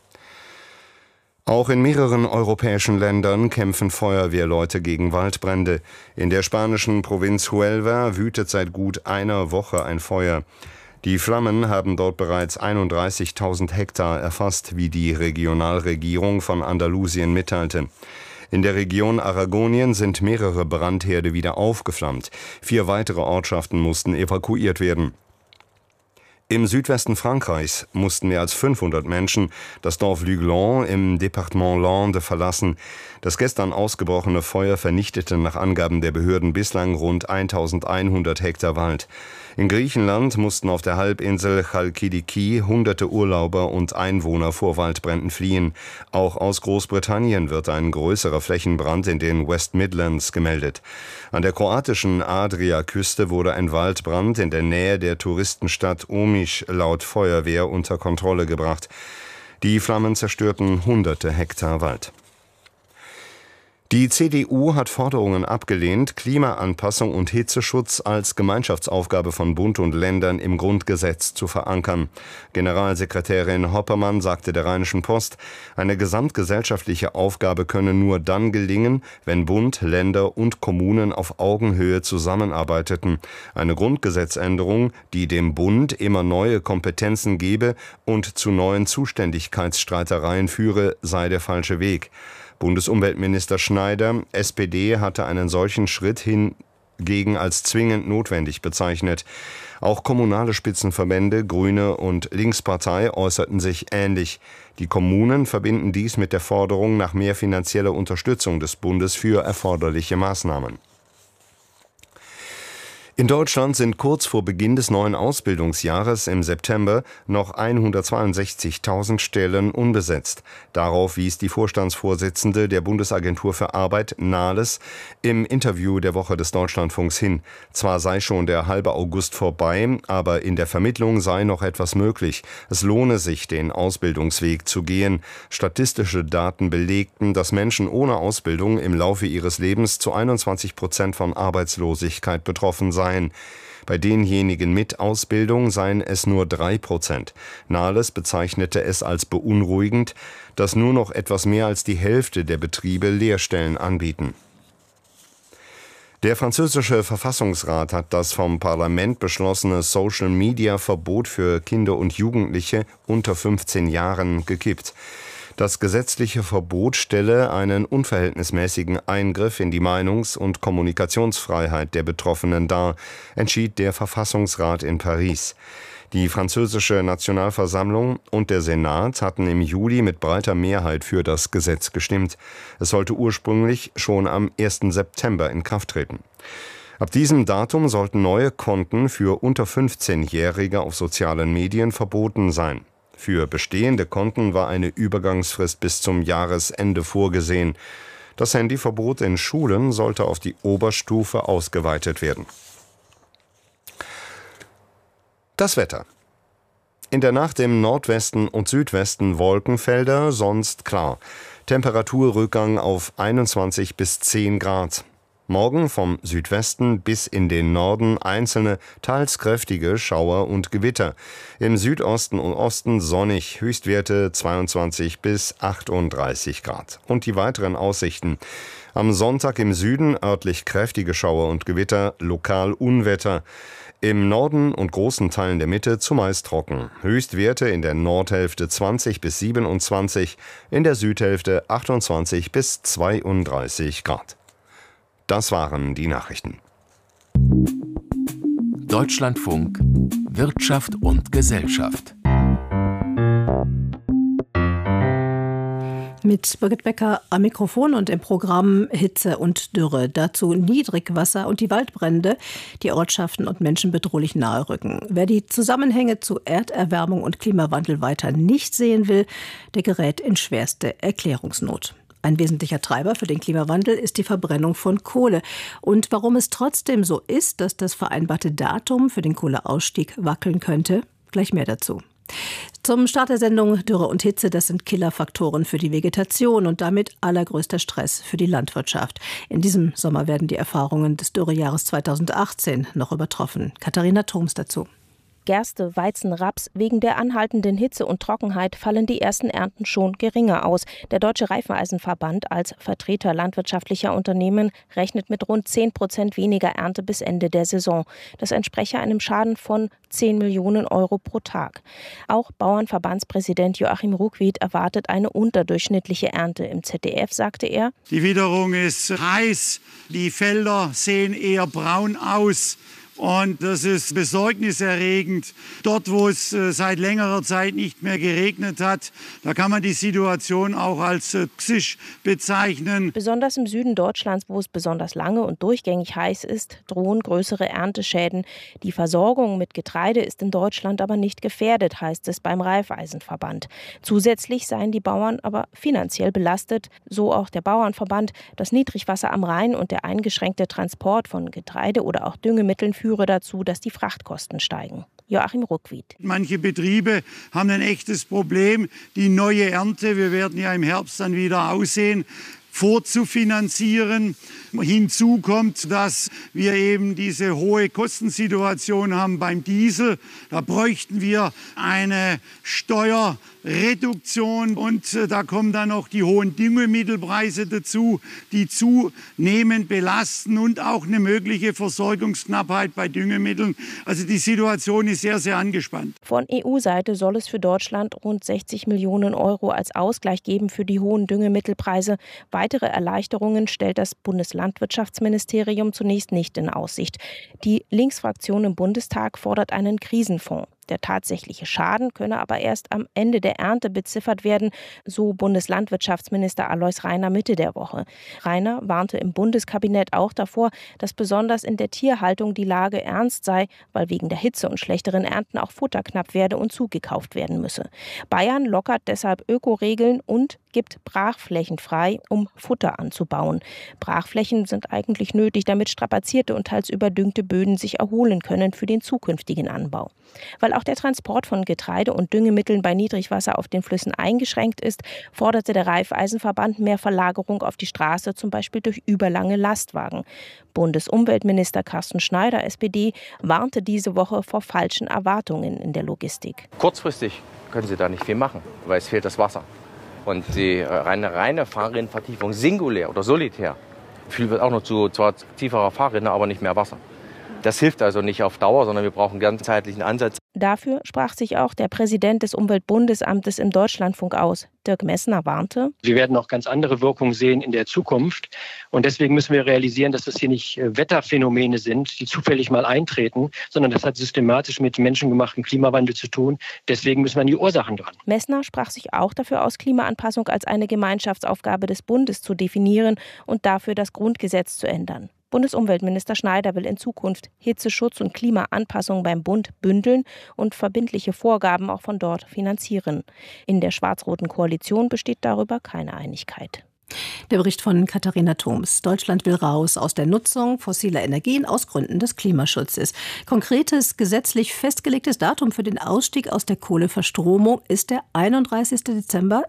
Auch in mehreren europäischen Ländern kämpfen Feuerwehrleute gegen Waldbrände. In der spanischen Provinz Huelva wütet seit gut einer Woche ein Feuer. Die Flammen haben dort bereits 31.000 Hektar erfasst, wie die Regionalregierung von Andalusien mitteilte. In der Region Aragonien sind mehrere Brandherde wieder aufgeflammt. 4 weitere Ortschaften mussten evakuiert werden. Im Südwesten Frankreichs mussten mehr als 500 Menschen das Dorf Luglon im Departement Landes verlassen. Das gestern ausgebrochene Feuer vernichtete nach Angaben der Behörden bislang rund 1100 Hektar Wald. In Griechenland mussten auf der Halbinsel Chalkidiki hunderte Urlauber und Einwohner vor Waldbränden fliehen. Auch aus Großbritannien wird ein größerer Flächenbrand in den West Midlands gemeldet. An der kroatischen Adriaküste wurde ein Waldbrand in der Nähe der Touristenstadt Omiš laut Feuerwehr unter Kontrolle gebracht. Die Flammen zerstörten hunderte Hektar Wald. Die CDU hat Forderungen abgelehnt, Klimaanpassung und Hitzeschutz als Gemeinschaftsaufgabe von Bund und Ländern im Grundgesetz zu verankern. Generalsekretärin Hoppermann sagte der Rheinischen Post, eine gesamtgesellschaftliche Aufgabe könne nur dann gelingen, wenn Bund, Länder und Kommunen auf Augenhöhe zusammenarbeiteten. Eine Grundgesetzänderung, die dem Bund immer neue Kompetenzen gebe und zu neuen Zuständigkeitsstreitereien führe, sei der falsche Weg. Bundesumweltminister Schneider, SPD, hatte einen solchen Schritt hingegen als zwingend notwendig bezeichnet. Auch kommunale Spitzenverbände, Grüne und Linkspartei äußerten sich ähnlich. Die Kommunen verbinden dies mit der Forderung nach mehr finanzieller Unterstützung des Bundes für erforderliche Maßnahmen. In Deutschland sind kurz vor Beginn des neuen Ausbildungsjahres im September noch 162.000 Stellen unbesetzt. Darauf wies die Vorstandsvorsitzende der Bundesagentur für Arbeit, Nahles, im Interview der Woche des Deutschlandfunks hin. Zwar sei schon der halbe August vorbei, aber in der Vermittlung sei noch etwas möglich. Es lohne sich, den Ausbildungsweg zu gehen. Statistische Daten belegten, dass Menschen ohne Ausbildung im Laufe ihres Lebens zu 21% von Arbeitslosigkeit betroffen seien. Bei denjenigen mit Ausbildung seien es nur 3%. Nahles bezeichnete es als beunruhigend, dass nur noch etwas mehr als die Hälfte der Betriebe Lehrstellen anbieten. Der französische Verfassungsrat hat das vom Parlament beschlossene Social-Media-Verbot für Kinder und Jugendliche unter 15 Jahren gekippt. Das gesetzliche Verbot stelle einen unverhältnismäßigen Eingriff in die Meinungs- und Kommunikationsfreiheit der Betroffenen dar, entschied der Verfassungsrat in Paris. Die französische Nationalversammlung und der Senat hatten im Juli mit breiter Mehrheit für das Gesetz gestimmt. Es sollte ursprünglich schon am 1. September in Kraft treten. Ab diesem Datum sollten neue Konten für unter 15-Jährige auf sozialen Medien verboten sein. Für bestehende Konten war eine Übergangsfrist bis zum Jahresende vorgesehen. Das Handyverbot in Schulen sollte auf die Oberstufe ausgeweitet werden. Das Wetter. In der Nacht im Nordwesten und Südwesten Wolkenfelder, sonst klar. Temperaturrückgang auf 21 bis 10 Grad. Morgen vom Südwesten bis in den Norden einzelne, teils kräftige Schauer und Gewitter. Im Südosten und Osten sonnig, Höchstwerte 22 bis 38 Grad. Und die weiteren Aussichten. Am Sonntag im Süden örtlich kräftige Schauer und Gewitter, lokal Unwetter. Im Norden und großen Teilen der Mitte zumeist trocken. Höchstwerte in der Nordhälfte 20 bis 27, in der Südhälfte 28 bis 32 Grad. Das waren die Nachrichten. Deutschlandfunk Wirtschaft und Gesellschaft. Mit Birgit Becker am Mikrofon und im Programm Hitze und Dürre. Dazu Niedrigwasser und die Waldbrände, die Ortschaften und Menschen bedrohlich nahe rücken. Wer die Zusammenhänge zu Erderwärmung und Klimawandel weiter nicht sehen will, der gerät in schwerste Erklärungsnot. Ein wesentlicher Treiber für den Klimawandel ist die Verbrennung von Kohle. Und warum es trotzdem so ist, dass das vereinbarte Datum für den Kohleausstieg wackeln könnte, gleich mehr dazu. Zum Start der Sendung Dürre und Hitze, das sind Killerfaktoren für die Vegetation und damit allergrößter Stress für die Landwirtschaft. In diesem Sommer werden die Erfahrungen des Dürrejahres 2018 noch übertroffen. Katharina Thoms dazu. Gerste, Weizen, Raps. Wegen der anhaltenden Hitze und Trockenheit fallen die ersten Ernten schon geringer aus. Der Deutsche Reifeneisenverband als Vertreter landwirtschaftlicher Unternehmen rechnet mit rund 10% weniger Ernte bis Ende der Saison. Das entspreche einem Schaden von 10 Millionen Euro pro Tag. Auch Bauernverbandspräsident Joachim Ruckwied erwartet eine unterdurchschnittliche Ernte. Im ZDF sagte er: Die Witterung ist heiß, die Felder sehen eher braun aus. Und das ist besorgniserregend. Dort, wo es seit längerer Zeit nicht mehr geregnet hat, da kann man die Situation auch als toxisch bezeichnen. Besonders im Süden Deutschlands, wo es besonders lange und durchgängig heiß ist, drohen größere Ernteschäden. Die Versorgung mit Getreide ist in Deutschland aber nicht gefährdet, heißt es beim Reifeisenverband. Zusätzlich seien die Bauern aber finanziell belastet, so auch der Bauernverband. Das Niedrigwasser am Rhein und der eingeschränkte Transport von Getreide oder auch Düngemitteln führe dazu, dass die Frachtkosten steigen. Joachim Ruckwied. Manche Betriebe haben ein echtes Problem, die neue Ernte, wir werden ja im Herbst dann wieder aussehen, vorzufinanzieren. Hinzu kommt, dass wir eben diese hohe Kostensituation haben beim Diesel. Da bräuchten wir eine Steuerreduktion und da kommen dann noch die hohen Düngemittelpreise dazu, die zunehmend belasten und auch eine mögliche Versorgungsknappheit bei Düngemitteln. Also die Situation ist sehr, sehr angespannt. Von EU-Seite soll es für Deutschland rund 60 Millionen Euro als Ausgleich geben für die hohen Düngemittelpreise. Weitere Erleichterungen stellt das Bundeslandwirtschaftsministerium zunächst nicht in Aussicht. Die Linksfraktion im Bundestag fordert einen Krisenfonds. Der tatsächliche Schaden könne aber erst am Ende der Ernte beziffert werden, so Bundeslandwirtschaftsminister Alois Rainer Mitte der Woche. Rainer warnte im Bundeskabinett auch davor, dass besonders in der Tierhaltung die Lage ernst sei, weil wegen der Hitze und schlechteren Ernten auch Futter knapp werde und zugekauft werden müsse. Bayern lockert deshalb Ökoregeln und gibt Brachflächen frei, um Futter anzubauen. Brachflächen sind eigentlich nötig, damit strapazierte und teils überdüngte Böden sich erholen können für den zukünftigen Anbau. Weil auch auch der Transport von Getreide und Düngemitteln bei Niedrigwasser auf den Flüssen eingeschränkt ist, forderte der Raiffeisenverband mehr Verlagerung auf die Straße, zum Beispiel durch überlange Lastwagen. Bundesumweltminister Carsten Schneider, SPD, warnte diese Woche vor falschen Erwartungen in der Logistik. Kurzfristig können Sie da nicht viel machen, weil es fehlt das Wasser. Und die reine Fahrrinnenvertiefung singulär oder solitär führt auch noch zu zwar tieferer Fahrrinne, aber nicht mehr Wasser. Das hilft also nicht auf Dauer, sondern wir brauchen einen ganzheitlichen Ansatz. Dafür sprach sich auch der Präsident des Umweltbundesamtes im Deutschlandfunk aus. Dirk Messner warnte: Wir werden noch ganz andere Wirkungen sehen in der Zukunft. Und deswegen müssen wir realisieren, dass das hier nicht Wetterphänomene sind, die zufällig mal eintreten, sondern das hat systematisch mit menschengemachten Klimawandel zu tun. Deswegen müssen wir an die Ursachen dran. Messner sprach sich auch dafür aus, Klimaanpassung als eine Gemeinschaftsaufgabe des Bundes zu definieren und dafür das Grundgesetz zu ändern. Bundesumweltminister Schneider will in Zukunft Hitzeschutz und Klimaanpassung beim Bund bündeln und verbindliche Vorgaben auch von dort finanzieren. In der schwarz-roten Koalition besteht darüber keine Einigkeit. Der Bericht von Katharina Thoms. Deutschland will raus aus der Nutzung fossiler Energien aus Gründen des Klimaschutzes. Konkretes, gesetzlich festgelegtes Datum für den Ausstieg aus der Kohleverstromung ist der 31. Dezember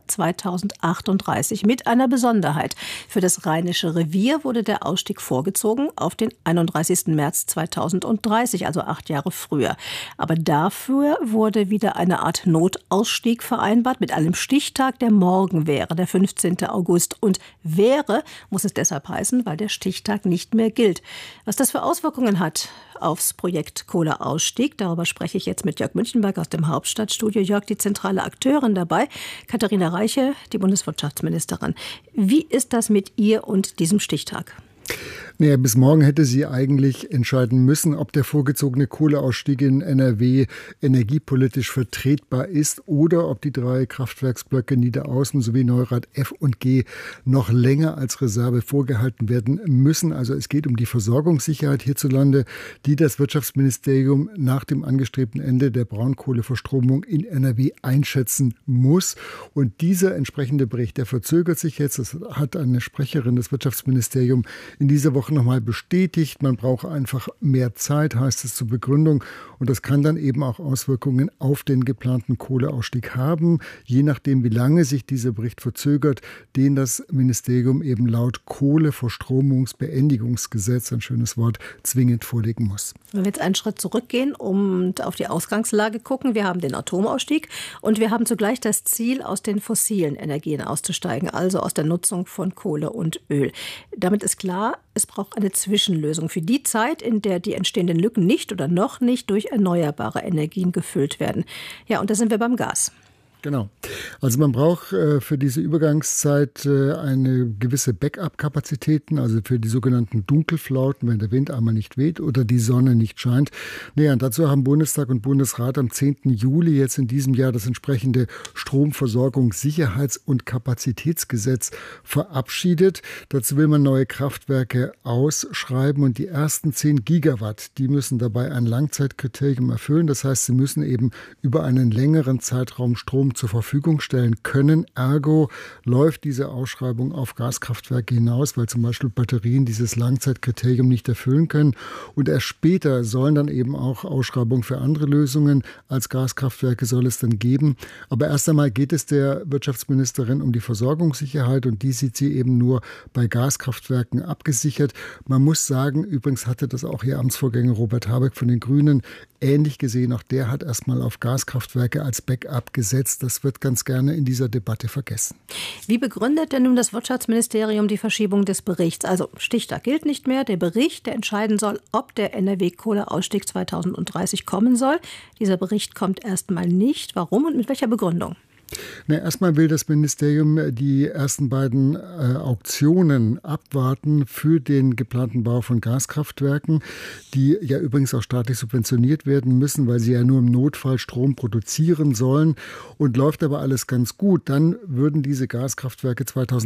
2038 mit einer Besonderheit. Für das Rheinische Revier wurde der Ausstieg vorgezogen auf den 31. März 2030, also 8 Jahre früher. Aber dafür wurde wieder eine Art Notausstieg vereinbart mit einem Stichtag, der morgen wäre, der 15. August. Und wäre, muss es deshalb heißen, weil der Stichtag nicht mehr gilt. Was das für Auswirkungen hat aufs Projekt Kohleausstieg, darüber spreche ich jetzt mit Jörg Münchenberg aus dem Hauptstadtstudio. Jörg, die zentrale Akteurin dabei, Katharina Reiche, die Bundeswirtschaftsministerin. Wie ist das mit ihr und diesem Stichtag? Naja, bis morgen hätte sie eigentlich entscheiden müssen, ob der vorgezogene Kohleausstieg in NRW energiepolitisch vertretbar ist oder ob die 3 Kraftwerksblöcke Niederaußen sowie Neurath F und G noch länger als Reserve vorgehalten werden müssen. Also es geht um die Versorgungssicherheit hierzulande, die das Wirtschaftsministerium nach dem angestrebten Ende der Braunkohleverstromung in NRW einschätzen muss. Und dieser entsprechende Bericht, der verzögert sich jetzt. Das hat eine Sprecherin des Wirtschaftsministeriums in dieser Woche nochmal bestätigt. Man braucht einfach mehr Zeit, heißt es zur Begründung. Und das kann dann eben auch Auswirkungen auf den geplanten Kohleausstieg haben, je nachdem, wie lange sich dieser Bericht verzögert, den das Ministerium eben laut Kohleverstromungsbeendigungsgesetz, ein schönes Wort, zwingend vorlegen muss. Wenn wir jetzt einen Schritt zurückgehen und auf die Ausgangslage gucken, wir haben den Atomausstieg und wir haben zugleich das Ziel, aus den fossilen Energien auszusteigen, also aus der Nutzung von Kohle und Öl. Damit ist klar, es braucht eine Zwischenlösung für die Zeit, in der die entstehenden Lücken nicht oder noch nicht durch erneuerbare Energien gefüllt werden. Ja, und da sind wir beim Gas. Genau. Also man braucht für diese Übergangszeit eine gewisse Backup-Kapazitäten, also für die sogenannten Dunkelflauten, wenn der Wind einmal nicht weht oder die Sonne nicht scheint. Naja, und dazu haben Bundestag und Bundesrat am 10. Juli jetzt in diesem Jahr das entsprechende Stromversorgungssicherheits- und Kapazitätsgesetz verabschiedet. Dazu will man neue Kraftwerke ausschreiben und die ersten 10 Gigawatt, die müssen dabei ein Langzeitkriterium erfüllen. Das heißt, sie müssen eben über einen längeren Zeitraum Strom zur Verfügung stellen können. Ergo läuft diese Ausschreibung auf Gaskraftwerke hinaus, weil zum Beispiel Batterien dieses Langzeitkriterium nicht erfüllen können. Und erst später sollen dann eben auch Ausschreibungen für andere Lösungen als Gaskraftwerke soll es dann geben. Aber erst einmal geht es der Wirtschaftsministerin um die Versorgungssicherheit und die sieht sie eben nur bei Gaskraftwerken abgesichert. Man muss sagen, übrigens hatte das auch ihr Amtsvorgänger Robert Habeck von den Grünen ähnlich gesehen. Auch der hat erstmal auf Gaskraftwerke als Backup gesetzt. Das wird ganz gerne in dieser Debatte vergessen. Wie begründet denn nun das Wirtschaftsministerium die Verschiebung des Berichts? Also Stichtag gilt nicht mehr. Der Bericht, der entscheiden soll, ob der NRW-Kohleausstieg 2030 kommen soll. Dieser Bericht kommt erstmal nicht. Warum und mit welcher Begründung? Erstmal will das Ministerium die ersten beiden Auktionen abwarten für den geplanten Bau von Gaskraftwerken, die ja übrigens auch staatlich subventioniert werden müssen, weil sie ja nur im Notfall Strom produzieren sollen. Und läuft aber alles ganz gut, dann würden diese Gaskraftwerke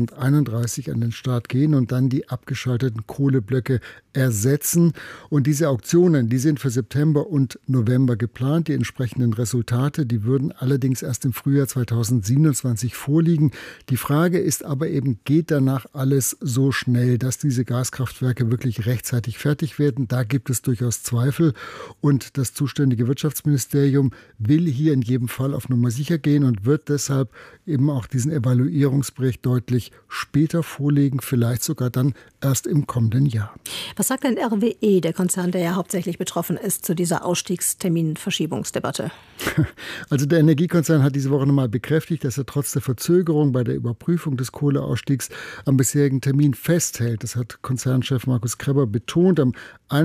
2031 an den Start gehen und dann die abgeschalteten Kohleblöcke ersetzen. Und diese Auktionen, die sind für September und November geplant. Die entsprechenden Resultate, die würden allerdings erst im Frühjahr 2030 2027 vorliegen. Die Frage ist aber eben, geht danach alles so schnell, dass diese Gaskraftwerke wirklich rechtzeitig fertig werden? Da gibt es durchaus Zweifel. Und das zuständige Wirtschaftsministerium will hier in jedem Fall auf Nummer sicher gehen und wird deshalb eben auch diesen Evaluierungsbericht deutlich später vorlegen, vielleicht sogar dann erst im kommenden Jahr. Was sagt denn RWE, der Konzern, der ja hauptsächlich betroffen ist, zu dieser Ausstiegsterminverschiebungsdebatte? Also der Energiekonzern hat diese Woche nochmal bekräftigt, dass er trotz der Verzögerung bei der Überprüfung des Kohleausstiegs am bisherigen Termin festhält. Das hat Konzernchef Markus Krebber betont. Am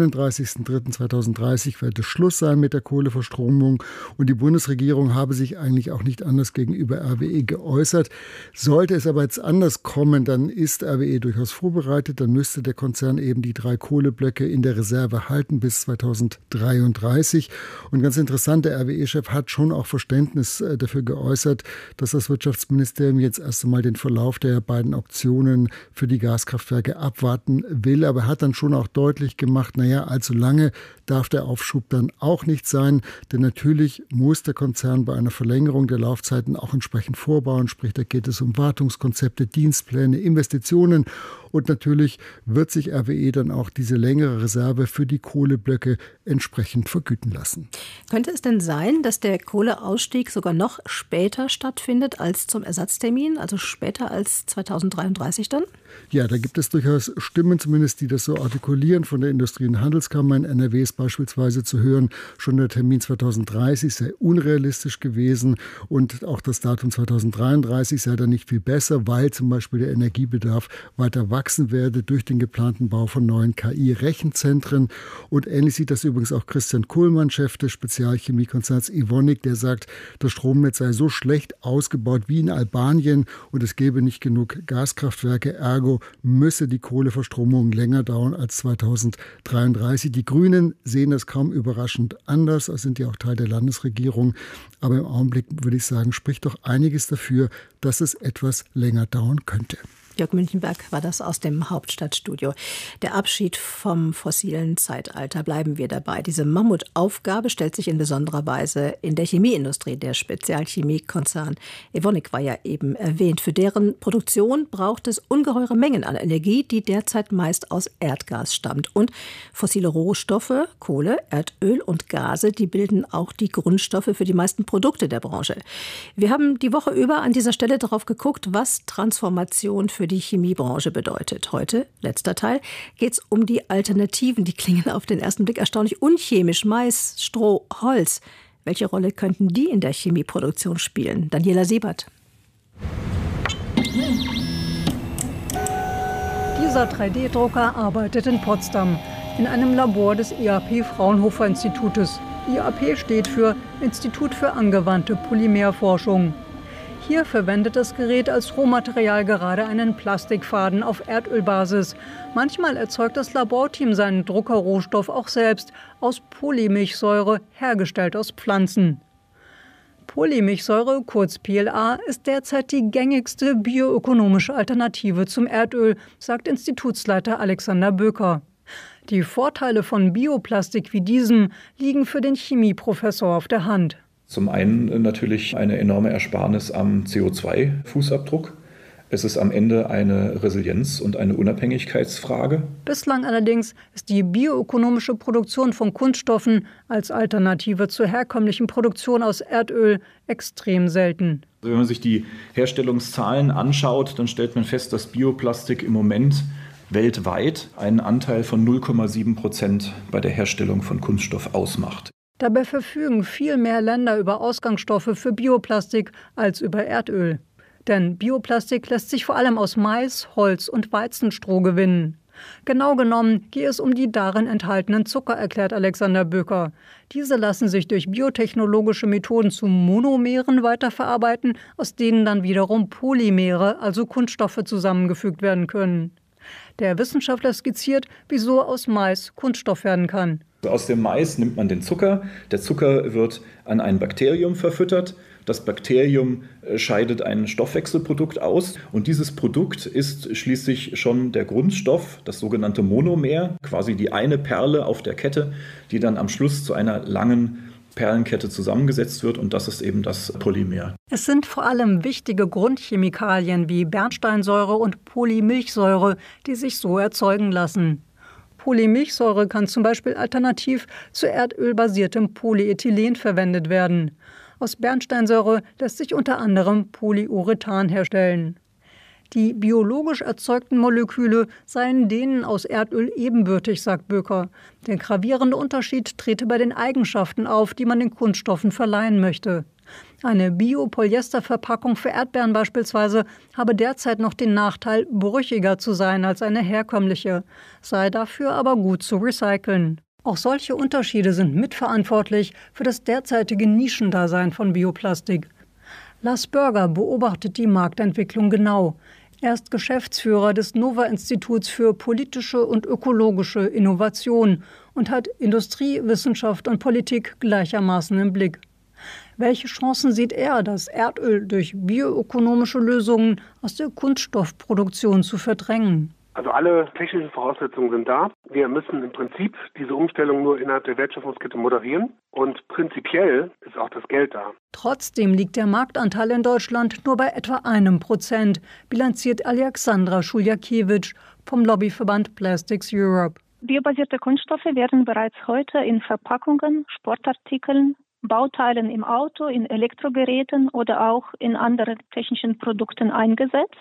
31.03.2030 werde Schluss sein mit der Kohleverstromung und die Bundesregierung habe sich eigentlich auch nicht anders gegenüber RWE geäußert. Sollte es aber jetzt anders kommen, dann ist RWE durchaus vorbereitet. Dann müsste der Konzern eben die 3 Kohleblöcke in der Reserve halten bis 2033. Und ganz interessant, der RWE-Chef hat schon auch Verständnis dafür geäußert, dass das Wirtschaftsministerium jetzt erst einmal den Verlauf der beiden Auktionen für die Gaskraftwerke abwarten will. Aber er hat dann schon auch deutlich gemacht, allzu lange darf der Aufschub dann auch nicht sein. Denn natürlich muss der Konzern bei einer Verlängerung der Laufzeiten auch entsprechend vorbauen. Sprich, da geht es um Wartungskonzepte, Dienstpläne, Investitionen. Und natürlich wird sich RWE dann auch diese längere Reserve für die Kohleblöcke entsprechend vergüten lassen. Könnte es denn sein, dass der Kohleausstieg sogar noch später stattfindet als zum Ersatztermin, also später als 2033 dann? Ja, da gibt es durchaus Stimmen zumindest, die das so artikulieren. Von der Industrie- und Handelskammer in NRW ist beispielsweise zu hören, schon der Termin 2030 sei unrealistisch gewesen und auch das Datum 2033 sei dann nicht viel besser, weil zum Beispiel der Energiebedarf weiter wachsen werde durch den geplanten Bau von neuen KI-Rechenzentren. Und ähnlich sieht das übrigens auch Christian Kuhlmann, Chef des Spezialchemiekonzerns Evonik, der sagt, das Stromnetz sei so schlecht ausgebaut wie in Albanien und es gäbe nicht genug Gaskraftwerke. Ergo müsse die Kohleverstromung länger dauern als 2033. Die Grünen sehen das kaum überraschend anders, als sind ja auch Teil der Landesregierung. Aber im Augenblick würde ich sagen, spricht doch einiges dafür, dass es etwas länger dauern könnte. Jörg Münchenberg war das aus dem Hauptstadtstudio. Der Abschied vom fossilen Zeitalter, bleiben wir dabei. Diese Mammutaufgabe stellt sich in besonderer Weise in der Chemieindustrie. Der Spezialchemiekonzern Evonik war ja eben erwähnt. Für deren Produktion braucht es ungeheure Mengen an Energie, die derzeit meist aus Erdgas stammt. Und fossile Rohstoffe, Kohle, Erdöl und Gase, die bilden auch die Grundstoffe für die meisten Produkte der Branche. Wir haben die Woche über an dieser Stelle darauf geguckt, was Transformation für die Chemiebranche bedeutet. Heute, letzter Teil, geht es um die Alternativen. Die klingen auf den ersten Blick erstaunlich unchemisch. Mais, Stroh, Holz. Welche Rolle könnten die in der Chemieproduktion spielen? Daniela Siebert. Dieser 3D-Drucker arbeitet in Potsdam in einem Labor des IAP-Fraunhofer-Institutes. IAP steht für Institut für angewandte Polymerforschung. Hier verwendet das Gerät als Rohmaterial gerade einen Plastikfaden auf Erdölbasis. Manchmal erzeugt das Laborteam seinen Druckerrohstoff auch selbst aus Polymilchsäure, hergestellt aus Pflanzen. Polymilchsäure, kurz PLA, ist derzeit die gängigste bioökonomische Alternative zum Erdöl, sagt Institutsleiter Alexander Böker. Die Vorteile von Bioplastik wie diesem liegen für den Chemieprofessor auf der Hand. Zum einen natürlich eine enorme Ersparnis am CO2-Fußabdruck. Es ist am Ende eine Resilienz- und eine Unabhängigkeitsfrage. Bislang allerdings ist die bioökonomische Produktion von Kunststoffen als Alternative zur herkömmlichen Produktion aus Erdöl extrem selten. Also wenn man sich die Herstellungszahlen anschaut, dann stellt man fest, dass Bioplastik im Moment weltweit einen Anteil von 0,7% bei der Herstellung von Kunststoff ausmacht. Dabei verfügen viel mehr Länder über Ausgangsstoffe für Bioplastik als über Erdöl. Denn Bioplastik lässt sich vor allem aus Mais, Holz und Weizenstroh gewinnen. Genau genommen gehe es um die darin enthaltenen Zucker, erklärt Alexander Böker. Diese lassen sich durch biotechnologische Methoden zu Monomeren weiterverarbeiten, aus denen dann wiederum Polymere, also Kunststoffe, zusammengefügt werden können. Der Wissenschaftler skizziert, wieso aus Mais Kunststoff werden kann. Aus dem Mais nimmt man den Zucker. Der Zucker wird an ein Bakterium verfüttert. Das Bakterium scheidet ein Stoffwechselprodukt aus. Und dieses Produkt ist schließlich schon der Grundstoff, das sogenannte Monomer, quasi die eine Perle auf der Kette, die dann am Schluss zu einer langen Perlenkette zusammengesetzt wird und das ist eben das Polymer. Es sind vor allem wichtige Grundchemikalien wie Bernsteinsäure und Polymilchsäure, die sich so erzeugen lassen. Polymilchsäure kann zum Beispiel alternativ zu erdölbasiertem Polyethylen verwendet werden. Aus Bernsteinsäure lässt sich unter anderem Polyurethan herstellen. Die biologisch erzeugten Moleküle seien denen aus Erdöl ebenbürtig, sagt Böker. Der gravierende Unterschied trete bei den Eigenschaften auf, die man den Kunststoffen verleihen möchte. Eine Biopolyesterverpackung für Erdbeeren beispielsweise habe derzeit noch den Nachteil, brüchiger zu sein als eine herkömmliche, sei dafür aber gut zu recyceln. Auch solche Unterschiede sind mitverantwortlich für das derzeitige Nischendasein von Bioplastik. Lars Börger beobachtet die Marktentwicklung genau. Er ist Geschäftsführer des Nova-Instituts für politische und ökologische Innovation und hat Industrie, Wissenschaft und Politik gleichermaßen im Blick. Welche Chancen sieht er, das Erdöl durch bioökonomische Lösungen aus der Kunststoffproduktion zu verdrängen? Also alle technischen Voraussetzungen sind da. Wir müssen im Prinzip diese Umstellung nur innerhalb der Wertschöpfungskette moderieren. Und prinzipiell ist auch das Geld da. Trotzdem liegt der Marktanteil in Deutschland nur bei etwa 1%, bilanziert Alexandra Schuljakiewicz vom Lobbyverband Plastics Europe. Biobasierte Kunststoffe werden bereits heute in Verpackungen, Sportartikeln, Bauteilen im Auto, in Elektrogeräten oder auch in anderen technischen Produkten eingesetzt.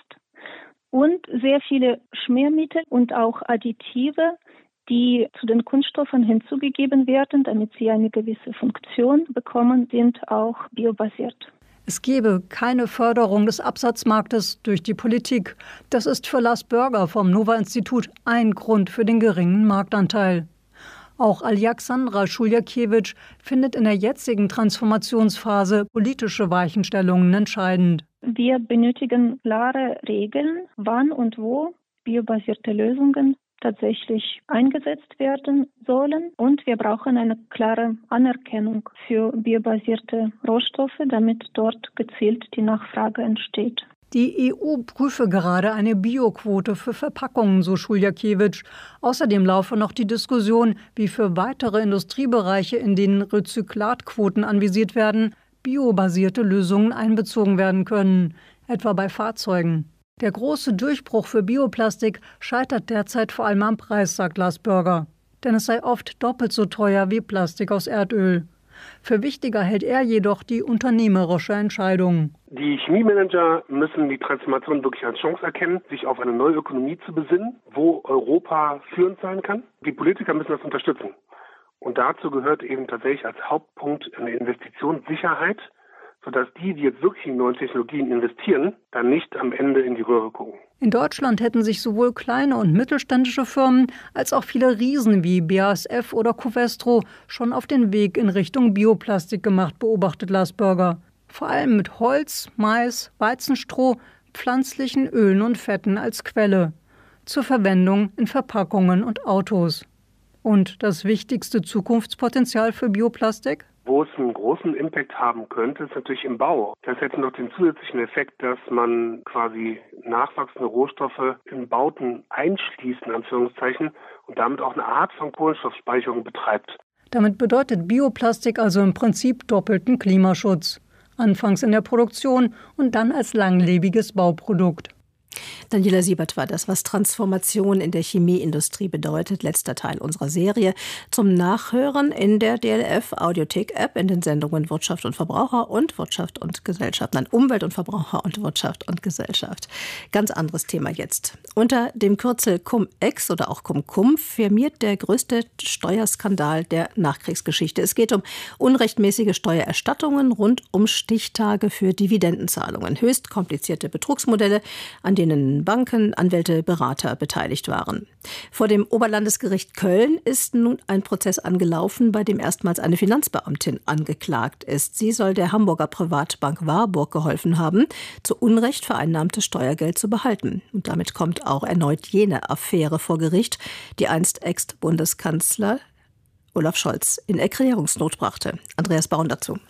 Und sehr viele Schmiermittel und auch Additive, die zu den Kunststoffen hinzugegeben werden, damit sie eine gewisse Funktion bekommen, sind auch biobasiert. Es gebe keine Förderung des Absatzmarktes durch die Politik. Das ist für Lars Börger vom Nova-Institut ein Grund für den geringen Marktanteil. Auch Alexandra Schuljakiewicz findet in der jetzigen Transformationsphase politische Weichenstellungen entscheidend. Wir benötigen klare Regeln, wann und wo biobasierte Lösungen tatsächlich eingesetzt werden sollen. Und wir brauchen eine klare Anerkennung für biobasierte Rohstoffe, damit dort gezielt die Nachfrage entsteht. Die EU prüfe gerade eine Bioquote für Verpackungen, so Schuljakiewicz. Außerdem laufe noch die Diskussion, wie für weitere Industriebereiche, in denen Rezyklatquoten anvisiert werden, biobasierte Lösungen einbezogen werden können, etwa bei Fahrzeugen. Der große Durchbruch für Bioplastik scheitert derzeit vor allem am Preis, sagt Lars Börger. Denn es sei oft doppelt so teuer wie Plastik aus Erdöl. Für wichtiger hält er jedoch die unternehmerische Entscheidung. Die Chemiemanager müssen die Transformation wirklich als Chance erkennen, sich auf eine neue Ökonomie zu besinnen, wo Europa führend sein kann. Die Politiker müssen das unterstützen. Und dazu gehört eben tatsächlich als Hauptpunkt eine Investitionssicherheit, sodass die jetzt wirklich in neue Technologien investieren, dann nicht am Ende in die Röhre gucken. In Deutschland hätten sich sowohl kleine und mittelständische Firmen als auch viele Riesen wie BASF oder Covestro schon auf den Weg in Richtung Bioplastik gemacht, beobachtet Lars Börger. Vor allem mit Holz, Mais, Weizenstroh, pflanzlichen Ölen und Fetten als Quelle zur Verwendung in Verpackungen und Autos. Und das wichtigste Zukunftspotenzial für Bioplastik? Wo es einen großen Impact haben könnte, ist natürlich im Bau. Das hätte noch den zusätzlichen Effekt, dass man quasi nachwachsende Rohstoffe in Bauten einschließt, in Anführungszeichen, und damit auch eine Art von Kohlenstoffspeicherung betreibt. Damit bedeutet Bioplastik also im Prinzip doppelten Klimaschutz. Anfangs in der Produktion und dann als langlebiges Bauprodukt. Daniela Siebert war das, was Transformation in der Chemieindustrie bedeutet. Letzter Teil unserer Serie. Zum Nachhören in der DLF Audiothek-App in den Sendungen Wirtschaft und Verbraucher und Wirtschaft und Gesellschaft. Nein, Umwelt und Verbraucher und Wirtschaft und Gesellschaft. Ganz anderes Thema jetzt. Unter dem Kürzel Cum-Ex oder auch Cum-Cum firmiert der größte Steuerskandal der Nachkriegsgeschichte. Es geht um unrechtmäßige Steuererstattungen rund um Stichtage für Dividendenzahlungen. Höchst komplizierte Betrugsmodelle, an denen Banken, Anwälte, Berater beteiligt waren. Vor dem Oberlandesgericht Köln ist nun ein Prozess angelaufen, bei dem erstmals eine Finanzbeamtin angeklagt ist. Sie soll der Hamburger Privatbank Warburg geholfen haben, zu Unrecht vereinnahmtes Steuergeld zu behalten. Und damit kommt auch erneut jene Affäre vor Gericht, die einst Ex-Bundeskanzler Olaf Scholz in Erklärungsnot brachte. Andreas Baun dazu.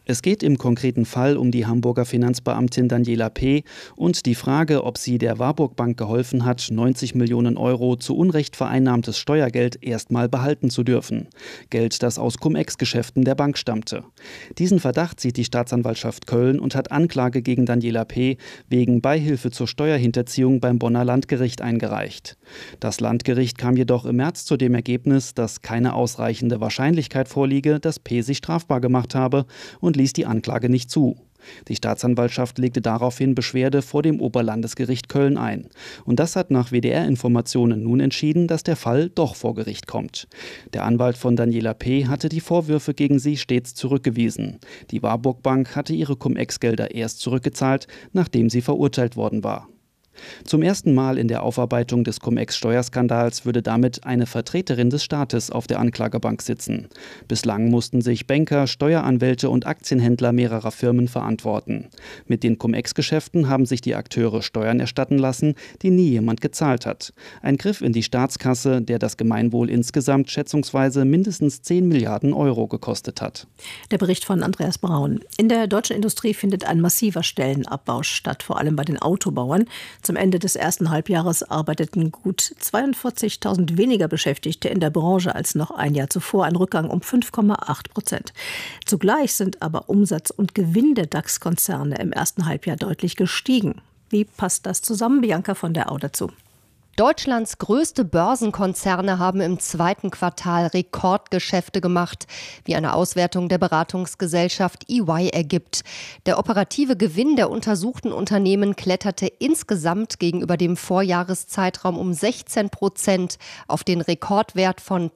Es geht im konkreten Fall um die Hamburger Finanzbeamtin Daniela P. und die Frage, ob sie der Warburg Bank geholfen hat, 90 Millionen Euro zu Unrecht vereinnahmtes Steuergeld erstmal behalten zu dürfen. Geld, das aus Cum-Ex-Geschäften der Bank stammte. Diesen Verdacht sieht die Staatsanwaltschaft Köln und hat Anklage gegen Daniela P. wegen Beihilfe zur Steuerhinterziehung beim Bonner Landgericht eingereicht. Das Landgericht kam jedoch im März zu dem Ergebnis, dass keine ausreichende Wahrscheinlichkeit vorliege, dass P. sich strafbar gemacht habe und ließ die Anklage nicht zu. Die Staatsanwaltschaft legte daraufhin Beschwerde vor dem Oberlandesgericht Köln ein. Und das hat nach WDR-Informationen nun entschieden, dass der Fall doch vor Gericht kommt. Der Anwalt von Daniela P. hatte die Vorwürfe gegen sie stets zurückgewiesen. Die Warburg Bank hatte ihre Cum-Ex-Gelder erst zurückgezahlt, nachdem sie verurteilt worden war. Zum ersten Mal in der Aufarbeitung des Cum-Ex-Steuerskandals würde damit eine Vertreterin des Staates auf der Anklagebank sitzen. Bislang mussten sich Banker, Steueranwälte und Aktienhändler mehrerer Firmen verantworten. Mit den Cum-Ex-Geschäften haben sich die Akteure Steuern erstatten lassen, die nie jemand gezahlt hat. Ein Griff in die Staatskasse, der das Gemeinwohl insgesamt schätzungsweise mindestens 10 Milliarden Euro gekostet hat. Der Bericht von Andreas Braun. In der deutschen Industrie findet ein massiver Stellenabbau statt, vor allem bei den Autobauern. Zum Ende des ersten Halbjahres arbeiteten gut 42.000 weniger Beschäftigte in der Branche als noch ein Jahr zuvor, ein Rückgang um 5,8%. Zugleich sind aber Umsatz und Gewinn der DAX-Konzerne im ersten Halbjahr deutlich gestiegen. Wie passt das zusammen? Bianca von der Au dazu. Deutschlands größte Börsenkonzerne haben im zweiten Quartal Rekordgeschäfte gemacht, wie eine Auswertung der Beratungsgesellschaft EY ergibt. Der operative Gewinn der untersuchten Unternehmen kletterte insgesamt gegenüber dem Vorjahreszeitraum um 16% auf den Rekordwert von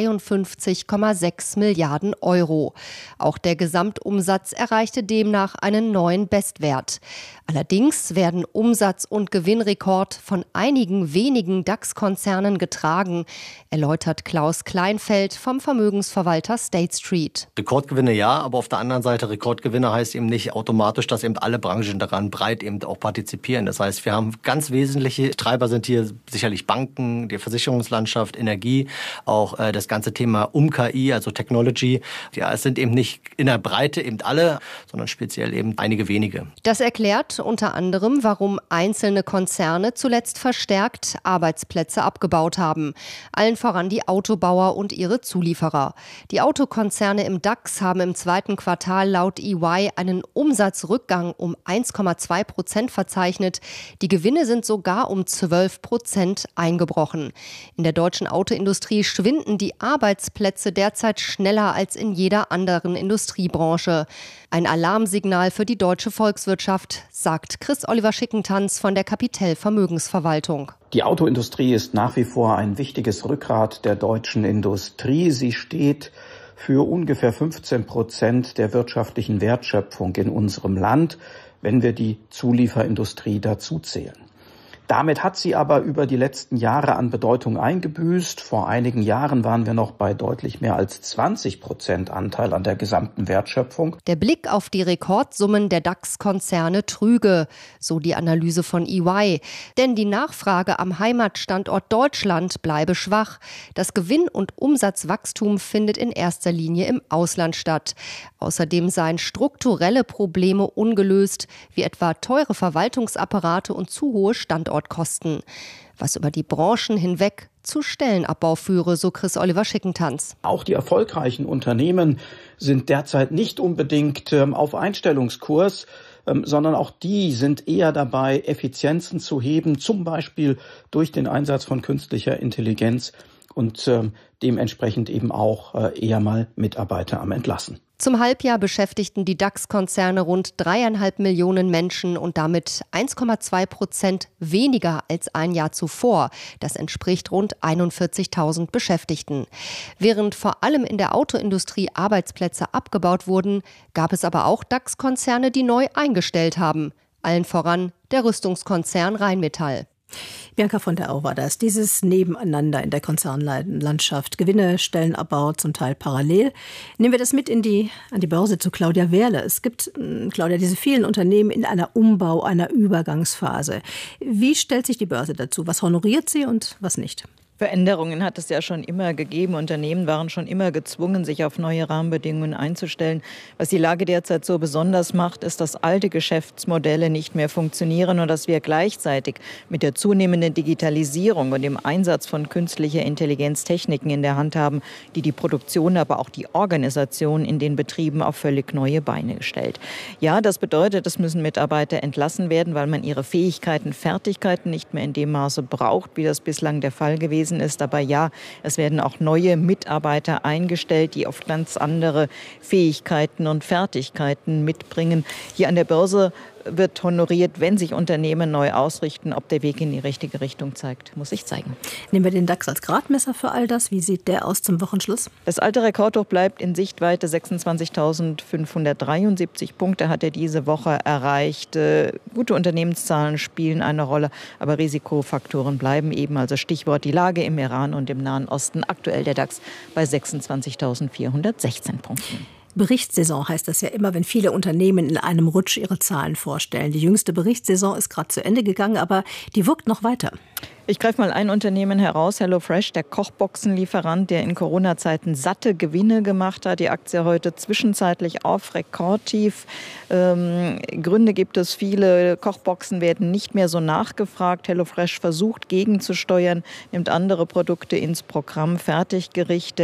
52,6 Milliarden Euro. Auch der Gesamtumsatz erreichte demnach einen neuen Bestwert. Allerdings werden Umsatz- und Gewinnrekord von einigen wenigen DAX-Konzernen getragen, erläutert Klaus Kleinfeld vom Vermögensverwalter State Street. Rekordgewinne ja, aber auf der anderen Seite Rekordgewinne heißt eben nicht automatisch, dass eben alle Branchen daran breit eben auch partizipieren. Das heißt, wir haben ganz wesentliche Treiber sind hier sicherlich Banken, die Versicherungslandschaft, Energie, auch das ganze Thema KI, also Technology. Ja, es sind eben nicht in der Breite eben alle, sondern speziell eben einige wenige. Das erklärt unter anderem, warum einzelne Konzerne zuletzt verstärkt Arbeitsplätze abgebaut haben. Allen voran die Autobauer und ihre Zulieferer. Die Autokonzerne im DAX haben im zweiten Quartal laut EY einen Umsatzrückgang um 1,2% verzeichnet. Die Gewinne sind sogar um 12% eingebrochen. In der deutschen Autoindustrie schwinden die Arbeitsplätze derzeit schneller als in jeder anderen Industriebranche. Ein Alarmsignal für die deutsche Volkswirtschaft, sagt Chris-Oliver Schickentanz von der Capitel Vermögensverwaltung. Die Autoindustrie ist nach wie vor ein wichtiges Rückgrat der deutschen Industrie. Sie steht für ungefähr 15% der wirtschaftlichen Wertschöpfung in unserem Land, wenn wir die Zulieferindustrie dazuzählen. Damit hat sie aber über die letzten Jahre an Bedeutung eingebüßt. Vor einigen Jahren waren wir noch bei deutlich mehr als 20% Anteil an der gesamten Wertschöpfung. Der Blick auf die Rekordsummen der DAX-Konzerne trüge, so die Analyse von EY. Denn die Nachfrage am Heimatstandort Deutschland bleibe schwach. Das Gewinn- und Umsatzwachstum findet in erster Linie im Ausland statt. Außerdem seien strukturelle Probleme ungelöst, wie etwa teure Verwaltungsapparate und zu hohe Standortkosten, was über die Branchen hinweg zu Stellenabbau führe, so Chris-Oliver Schickentanz. Auch die erfolgreichen Unternehmen sind derzeit nicht unbedingt auf Einstellungskurs, sondern auch die sind eher dabei, Effizienzen zu heben, zum Beispiel durch den Einsatz von künstlicher Intelligenz und dementsprechend eben auch eher mal Mitarbeiter am Entlassen. Zum Halbjahr beschäftigten die DAX-Konzerne rund 3,5 Millionen Menschen und damit 1,2% weniger als ein Jahr zuvor. Das entspricht rund 41.000 Beschäftigten. Während vor allem in der Autoindustrie Arbeitsplätze abgebaut wurden, gab es aber auch DAX-Konzerne, die neu eingestellt haben. Allen voran der Rüstungskonzern Rheinmetall. Bianca von der Au war das. Dieses Nebeneinander in der Konzernlandschaft. Gewinne, Stellenabbau, zum Teil parallel. Nehmen wir das mit an die Börse zu Claudia Wehrle. Es gibt, Claudia, diese vielen Unternehmen in einer einer Übergangsphase. Wie stellt sich die Börse dazu? Was honoriert sie und was nicht? Veränderungen hat es ja schon immer gegeben. Unternehmen waren schon immer gezwungen, sich auf neue Rahmenbedingungen einzustellen. Was die Lage derzeit so besonders macht, ist, dass alte Geschäftsmodelle nicht mehr funktionieren und dass wir gleichzeitig mit der zunehmenden Digitalisierung und dem Einsatz von künstlicher Intelligenz Techniken in der Hand haben, die die Produktion, aber auch die Organisation in den Betrieben auf völlig neue Beine stellt. Ja, das bedeutet, es müssen Mitarbeiter entlassen werden, weil man ihre Fähigkeiten, Fertigkeiten nicht mehr in dem Maße braucht, wie das bislang der Fall gewesen ist. Aber ja, es werden auch neue Mitarbeiter eingestellt, die oft ganz andere Fähigkeiten und Fertigkeiten mitbringen. Hier an der Börse wird honoriert, wenn sich Unternehmen neu ausrichten. Ob der Weg in die richtige Richtung zeigt, muss sich zeigen. Nehmen wir den DAX als Gradmesser für all das. Wie sieht der aus zum Wochenschluss? Das alte Rekordhoch bleibt in Sichtweite. 26.573 Punkte hat er diese Woche erreicht. Gute Unternehmenszahlen spielen eine Rolle, aber Risikofaktoren bleiben eben. Also Stichwort die Lage im Iran und im Nahen Osten. Aktuell der DAX bei 26.416 Punkten. Berichtssaison heißt das ja immer, wenn viele Unternehmen in einem Rutsch ihre Zahlen vorstellen. Die jüngste Berichtssaison ist gerade zu Ende gegangen, aber die wirkt noch weiter. Ich greife mal ein Unternehmen heraus, HelloFresh, der Kochboxenlieferant, der in Corona-Zeiten satte Gewinne gemacht hat. Die Aktie heute zwischenzeitlich auf Rekordtief. Gründe gibt es viele. Kochboxen werden nicht mehr so nachgefragt. HelloFresh versucht gegenzusteuern, nimmt andere Produkte ins Programm, Fertiggerichte.